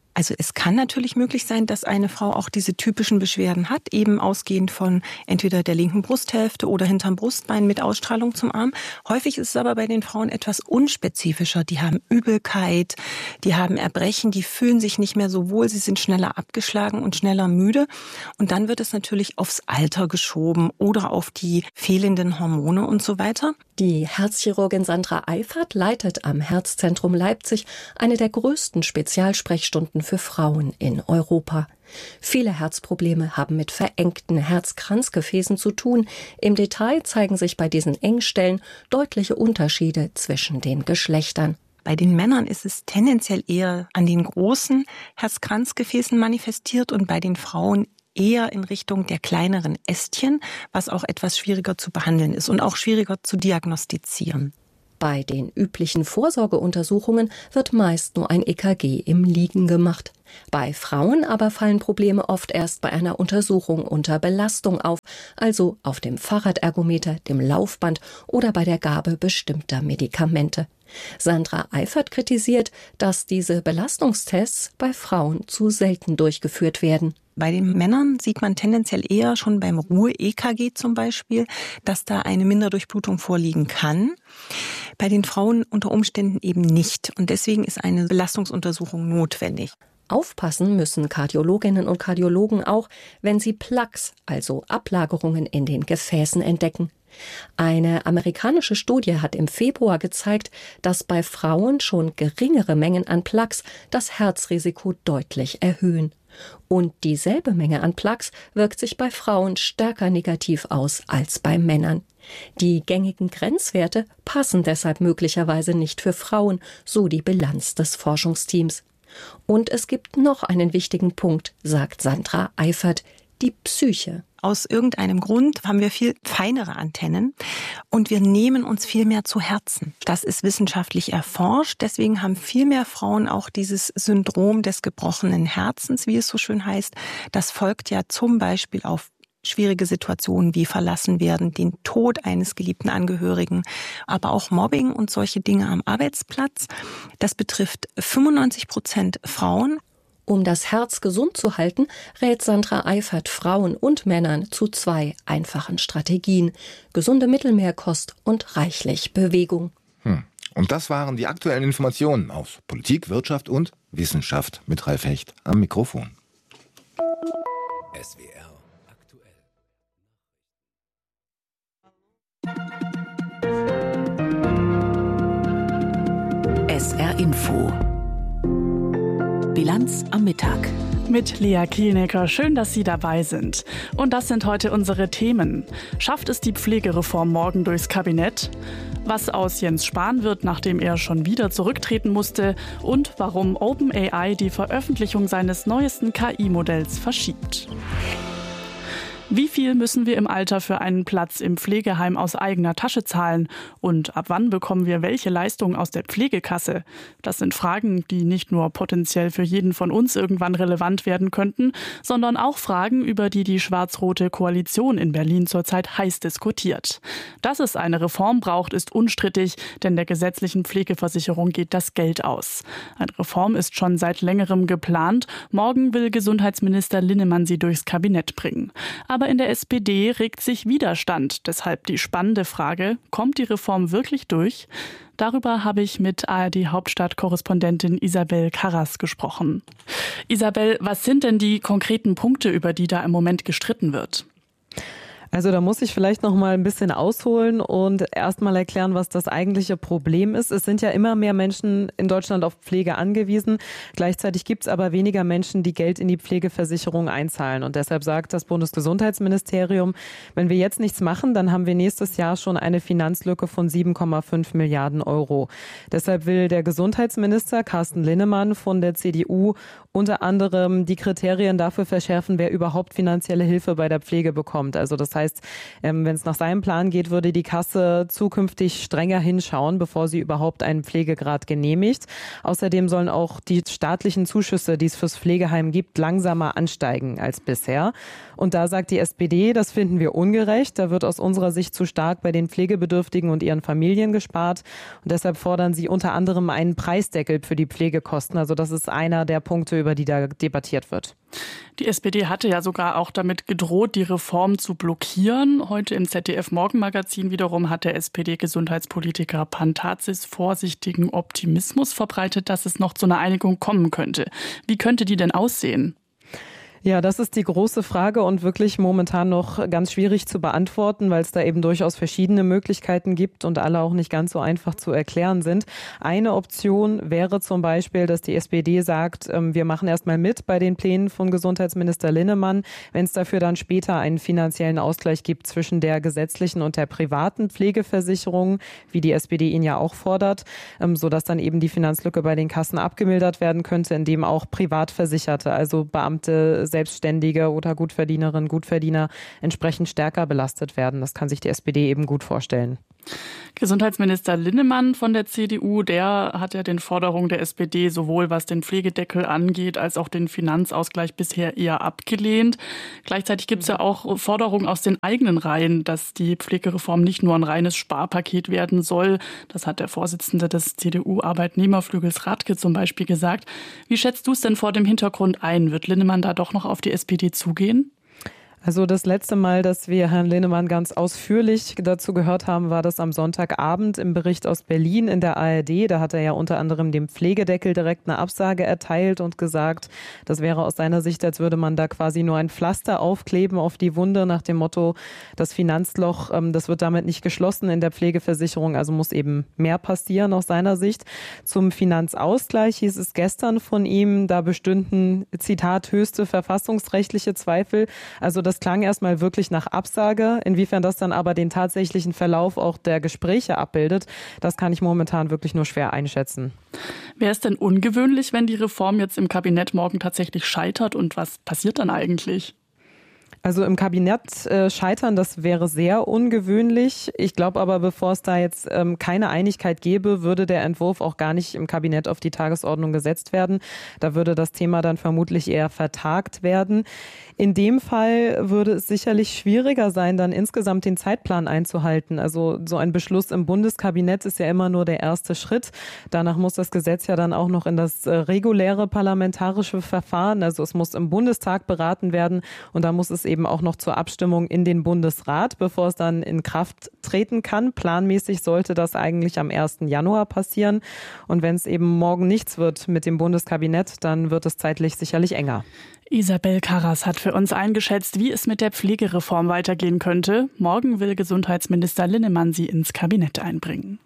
Also es kann natürlich möglich sein, dass eine Frau auch diese typischen Beschwerden hat, eben ausgehend von entweder der linken Brusthälfte oder hinterm Brustbein mit Ausstrahlung zum Arm. Häufig ist es aber bei den Frauen etwas unspezifischer. Die haben Übelkeit, die haben Erbrechen, die fühlen sich nicht mehr so wohl, sie sind schneller abgeschlagen und schneller müde. Und dann wird es natürlich aufs Alter geschoben oder auf die fehlenden Hormone und so weiter. Die Herzchirurgin Sandra Eifert leitet am Herzzentrum Leipzig eine der größten Spezialsprechstunden für Frauen in Europa. Viele Herzprobleme haben mit verengten Herzkranzgefäßen zu tun. Im Detail zeigen sich bei diesen Engstellen deutliche Unterschiede zwischen den Geschlechtern. Bei den Männern ist es tendenziell eher an den großen Herzkranzgefäßen manifestiert und bei den Frauen eher in Richtung der kleineren Ästchen, was auch etwas schwieriger zu behandeln ist und auch schwieriger zu diagnostizieren. Bei den üblichen Vorsorgeuntersuchungen wird meist nur ein EKG im Liegen gemacht. Bei Frauen aber fallen Probleme oft erst bei einer Untersuchung unter Belastung auf, also auf dem Fahrradergometer, dem Laufband oder bei der Gabe bestimmter Medikamente. Sandra Eifert kritisiert, dass diese Belastungstests bei Frauen zu selten durchgeführt werden. Bei den Männern sieht man tendenziell eher schon beim Ruhe-EKG zum Beispiel, dass da eine Minderdurchblutung vorliegen kann. Bei den Frauen unter Umständen eben nicht. Und deswegen ist eine Belastungsuntersuchung notwendig. Aufpassen müssen Kardiologinnen und Kardiologen auch, wenn sie Plaques, also Ablagerungen in den Gefäßen, entdecken. Eine amerikanische Studie hat im Februar gezeigt, dass bei Frauen schon geringere Mengen an Plaques das Herzrisiko deutlich erhöhen. Und dieselbe Menge an Plaques wirkt sich bei Frauen stärker negativ aus als bei Männern. Die gängigen Grenzwerte passen deshalb möglicherweise nicht für Frauen, so die Bilanz des Forschungsteams. Und es gibt noch einen wichtigen Punkt, sagt Sandra Eifert, die Psyche. Aus irgendeinem Grund haben wir viel feinere Antennen und wir nehmen uns viel mehr zu Herzen. Das ist wissenschaftlich erforscht. Deswegen haben viel mehr Frauen auch dieses Syndrom des gebrochenen Herzens, wie es so schön heißt. Das folgt ja zum Beispiel auf schwierige Situationen wie verlassen werden, den Tod eines geliebten Angehörigen, aber auch Mobbing und solche Dinge am Arbeitsplatz. Das betrifft 95% Frauen. Um das Herz gesund zu halten, rät Sandra Eifert Frauen und Männern zu 2 einfachen Strategien: gesunde Mittelmeerkost und reichlich Bewegung. Und das waren die aktuellen Informationen aus Politik, Wirtschaft und Wissenschaft mit Ralf Hecht am Mikrofon. SWR aktuell. SR Info. Bilanz am Mittag. Mit Lea Kielnecker. Schön, dass Sie dabei sind. Und das sind heute unsere Themen. Schafft es die Pflegereform morgen durchs Kabinett? Was aus Jens Spahn wird, nachdem er schon wieder zurücktreten musste? Und warum OpenAI die Veröffentlichung seines neuesten KI-Modells verschiebt? Wie viel müssen wir im Alter für einen Platz im Pflegeheim aus eigener Tasche zahlen? Und ab wann bekommen wir welche Leistungen aus der Pflegekasse? Das sind Fragen, die nicht nur potenziell für jeden von uns irgendwann relevant werden könnten, sondern auch Fragen, über die die schwarz-rote Koalition in Berlin zurzeit heiß diskutiert. Dass es eine Reform braucht, ist unstrittig, denn der gesetzlichen Pflegeversicherung geht das Geld aus. Eine Reform ist schon seit längerem geplant. Morgen will Gesundheitsminister Linnemann sie durchs Kabinett bringen. Aber in der SPD regt sich Widerstand. Deshalb die spannende Frage, kommt die Reform wirklich durch? Darüber habe ich mit ARD-Hauptstadt-Korrespondentin Isabel Karras gesprochen. Isabel, was sind denn die konkreten Punkte, über die da im Moment gestritten wird? Also da muss ich vielleicht noch mal ein bisschen ausholen und erst mal erklären, was das eigentliche Problem ist. Es sind ja immer mehr Menschen in Deutschland auf Pflege angewiesen. Gleichzeitig gibt es aber weniger Menschen, die Geld in die Pflegeversicherung einzahlen. Und deshalb sagt das Bundesgesundheitsministerium, wenn wir jetzt nichts machen, dann haben wir nächstes Jahr schon eine Finanzlücke von 7,5 Milliarden Euro. Deshalb will der Gesundheitsminister Carsten Linnemann von der CDU unter anderem die Kriterien dafür verschärfen, wer überhaupt finanzielle Hilfe bei der Pflege bekommt. Also das heißt, heißt, wenn es nach seinem Plan geht, würde die Kasse zukünftig strenger hinschauen, bevor sie überhaupt einen Pflegegrad genehmigt. Außerdem sollen auch die staatlichen Zuschüsse, die es fürs Pflegeheim gibt, langsamer ansteigen als bisher. Und da sagt die SPD, das finden wir ungerecht. Da wird aus unserer Sicht zu stark bei den Pflegebedürftigen und ihren Familien gespart. Und deshalb fordern sie unter anderem einen Preisdeckel für die Pflegekosten. Also das ist einer der Punkte, über die da debattiert wird. Die SPD hatte ja sogar auch damit gedroht, die Reform zu blockieren. Heute im ZDF-Morgenmagazin wiederum hat der SPD-Gesundheitspolitiker Pantazis vorsichtigen Optimismus verbreitet, dass es noch zu einer Einigung kommen könnte. Wie könnte die denn aussehen? Ja, das ist die große Frage und wirklich momentan noch ganz schwierig zu beantworten, weil es da eben durchaus verschiedene Möglichkeiten gibt und alle auch nicht ganz so einfach zu erklären sind. Eine Option wäre zum Beispiel, dass die SPD sagt, wir machen erstmal mit bei den Plänen von Gesundheitsminister Linnemann, wenn es dafür dann später einen finanziellen Ausgleich gibt zwischen der gesetzlichen und der privaten Pflegeversicherung, wie die SPD ihn ja auch fordert, sodass dann eben die Finanzlücke bei den Kassen abgemildert werden könnte, indem auch Privatversicherte, also Beamte, Selbstständige oder Gutverdienerinnen, Gutverdiener entsprechend stärker belastet werden. Das kann sich die SPD eben gut vorstellen. Gesundheitsminister Linnemann von der CDU, der hat ja den Forderungen der SPD sowohl was den Pflegedeckel angeht, als auch den Finanzausgleich bisher eher abgelehnt. Gleichzeitig gibt es ja auch Forderungen aus den eigenen Reihen, dass die Pflegereform nicht nur ein reines Sparpaket werden soll. Das hat der Vorsitzende des CDU-Arbeitnehmerflügels Radke zum Beispiel gesagt. Wie schätzt du es denn vor dem Hintergrund ein? Wird Linnemann da doch noch auf die SPD zugehen? Also das letzte Mal, dass wir Herrn Linnemann ganz ausführlich dazu gehört haben, war das am Sonntagabend im Bericht aus Berlin in der ARD. Da hat er ja unter anderem dem Pflegedeckel direkt eine Absage erteilt und gesagt, das wäre aus seiner Sicht, als würde man da quasi nur ein Pflaster aufkleben auf die Wunde nach dem Motto, das Finanzloch, das wird damit nicht geschlossen in der Pflegeversicherung, also muss eben mehr passieren aus seiner Sicht. Zum Finanzausgleich hieß es gestern von ihm, da bestünden, Zitat, höchste verfassungsrechtliche Zweifel. Also das klang erstmal wirklich nach Absage. Inwiefern das dann aber den tatsächlichen Verlauf auch der Gespräche abbildet, das kann ich momentan wirklich nur schwer einschätzen. Wäre es denn ungewöhnlich, wenn die Reform jetzt im Kabinett morgen tatsächlich scheitert? Und was passiert dann eigentlich? Also im Kabinett scheitern, das wäre sehr ungewöhnlich. Ich glaube aber, bevor es da jetzt keine Einigkeit gäbe, würde der Entwurf auch gar nicht im Kabinett auf die Tagesordnung gesetzt werden. Da würde das Thema dann vermutlich eher vertagt werden. In dem Fall würde es sicherlich schwieriger sein, dann insgesamt den Zeitplan einzuhalten. Also so ein Beschluss im Bundeskabinett ist ja immer nur der erste Schritt. Danach muss das Gesetz ja dann auch noch in das reguläre parlamentarische Verfahren. Also es muss im Bundestag beraten werden und da muss es eben auch noch zur Abstimmung in den Bundesrat, bevor es dann in Kraft treten kann. Planmäßig sollte das eigentlich am 1. Januar passieren. Und wenn es eben morgen nichts wird mit dem Bundeskabinett, dann wird es zeitlich sicherlich enger. Isabel Karras hat für uns eingeschätzt, wie es mit der Pflegereform weitergehen könnte. Morgen will Gesundheitsminister Linnemann sie ins Kabinett einbringen.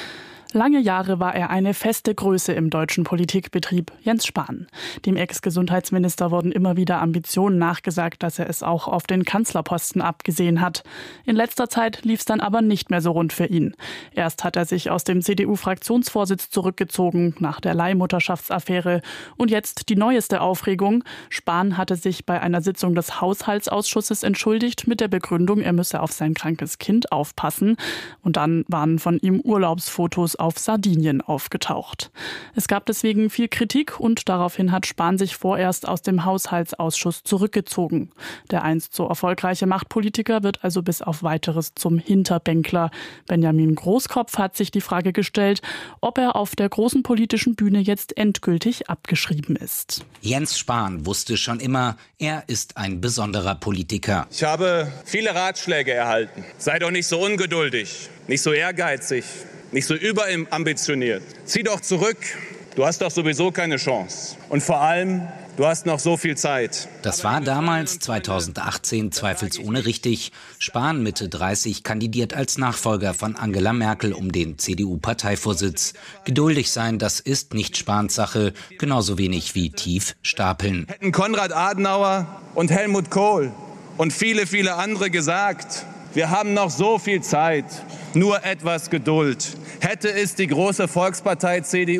Lange Jahre war er eine feste Größe im deutschen Politikbetrieb, Jens Spahn. Dem Ex-Gesundheitsminister wurden immer wieder Ambitionen nachgesagt, dass er es auch auf den Kanzlerposten abgesehen hat. In letzter Zeit lief es dann aber nicht mehr so rund für ihn. Erst hat er sich aus dem CDU-Fraktionsvorsitz zurückgezogen nach der Leihmutterschaftsaffäre. Und jetzt die neueste Aufregung. Spahn hatte sich bei einer Sitzung des Haushaltsausschusses entschuldigt mit der Begründung, er müsse auf sein krankes Kind aufpassen. Und dann waren von ihm Urlaubsfotos auf Sardinien aufgetaucht. Es gab deswegen viel Kritik und daraufhin hat Spahn sich vorerst aus dem Haushaltsausschuss zurückgezogen. Der einst so erfolgreiche Machtpolitiker wird also bis auf Weiteres zum Hinterbänkler. Benjamin Großkopf hat sich die Frage gestellt, ob er auf der großen politischen Bühne jetzt endgültig abgeschrieben ist. Jens Spahn wusste schon immer, er ist ein besonderer Politiker. Ich habe viele Ratschläge erhalten. Sei doch nicht so ungeduldig, nicht so ehrgeizig. Nicht so überambitioniert. Zieh doch zurück. Du hast doch sowieso keine Chance. Und vor allem, du hast noch so viel Zeit. Das war damals, 2018, zweifelsohne richtig. Spahn, Mitte 30, kandidiert als Nachfolger von Angela Merkel um den CDU-Parteivorsitz. Geduldig sein, das ist nicht Spahns Sache, genauso wenig wie tief stapeln. Hätten Konrad Adenauer und Helmut Kohl und viele, viele andere gesagt, wir haben noch so viel Zeit, nur etwas Geduld. Hätte es die große Volkspartei CDU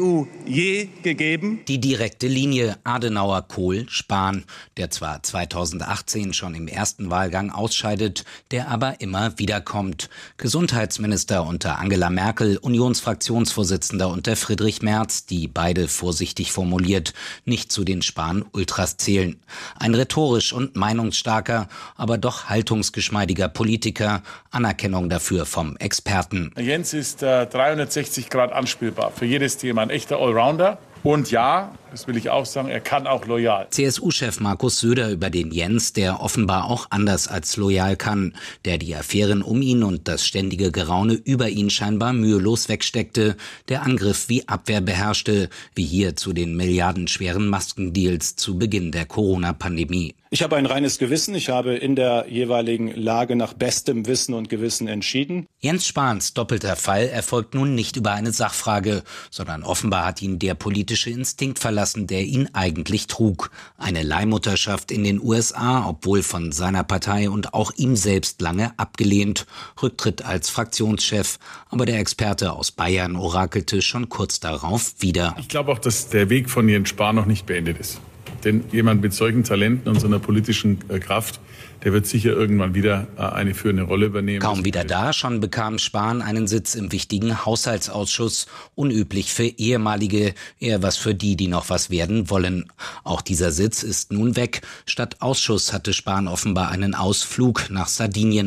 je gegeben. Die direkte Linie Adenauer-Kohl-Spahn, der zwar 2018 schon im ersten Wahlgang ausscheidet, der aber immer wiederkommt. Gesundheitsminister unter Angela Merkel, Unionsfraktionsvorsitzender unter Friedrich Merz, die beide vorsichtig formuliert nicht zu den Spahn-Ultras zählen. Ein rhetorisch und meinungsstarker, aber doch haltungsgeschmeidiger Politiker, Anerkennung dafür vom Experten. Jens ist 360 Grad anspielbar für jedes Thema, ein echter Allrounder. Und ja, das will ich auch sagen, er kann auch loyal. CSU-Chef Markus Söder über den Jens, der offenbar auch anders als loyal kann, der die Affären um ihn und das ständige Geraune über ihn scheinbar mühelos wegsteckte, der Angriff wie Abwehr beherrschte, wie hier zu den milliardenschweren Maskendeals zu Beginn der Corona-Pandemie. Ich habe ein reines Gewissen. Ich habe in der jeweiligen Lage nach bestem Wissen und Gewissen entschieden. Jens Spahns doppelter Fall erfolgt nun nicht über eine Sachfrage, sondern offenbar hat ihn der politische Instinkt verlassen, der ihn eigentlich trug. Eine Leihmutterschaft in den USA, obwohl von seiner Partei und auch ihm selbst lange abgelehnt. Rücktritt als Fraktionschef. Aber der Experte aus Bayern orakelte schon kurz darauf wieder. Ich glaube auch, dass der Weg von Jens Spahn noch nicht beendet ist. Denn jemand mit solchen Talenten und so einer politischen Kraft, der wird sicher irgendwann wieder eine führende Rolle übernehmen. Kaum wieder da, schon bekam Spahn einen Sitz im wichtigen Haushaltsausschuss. Unüblich für ehemalige, eher was für die, die noch was werden wollen. Auch dieser Sitz ist nun weg. Statt Ausschuss hatte Spahn offenbar einen Ausflug nach Sardinien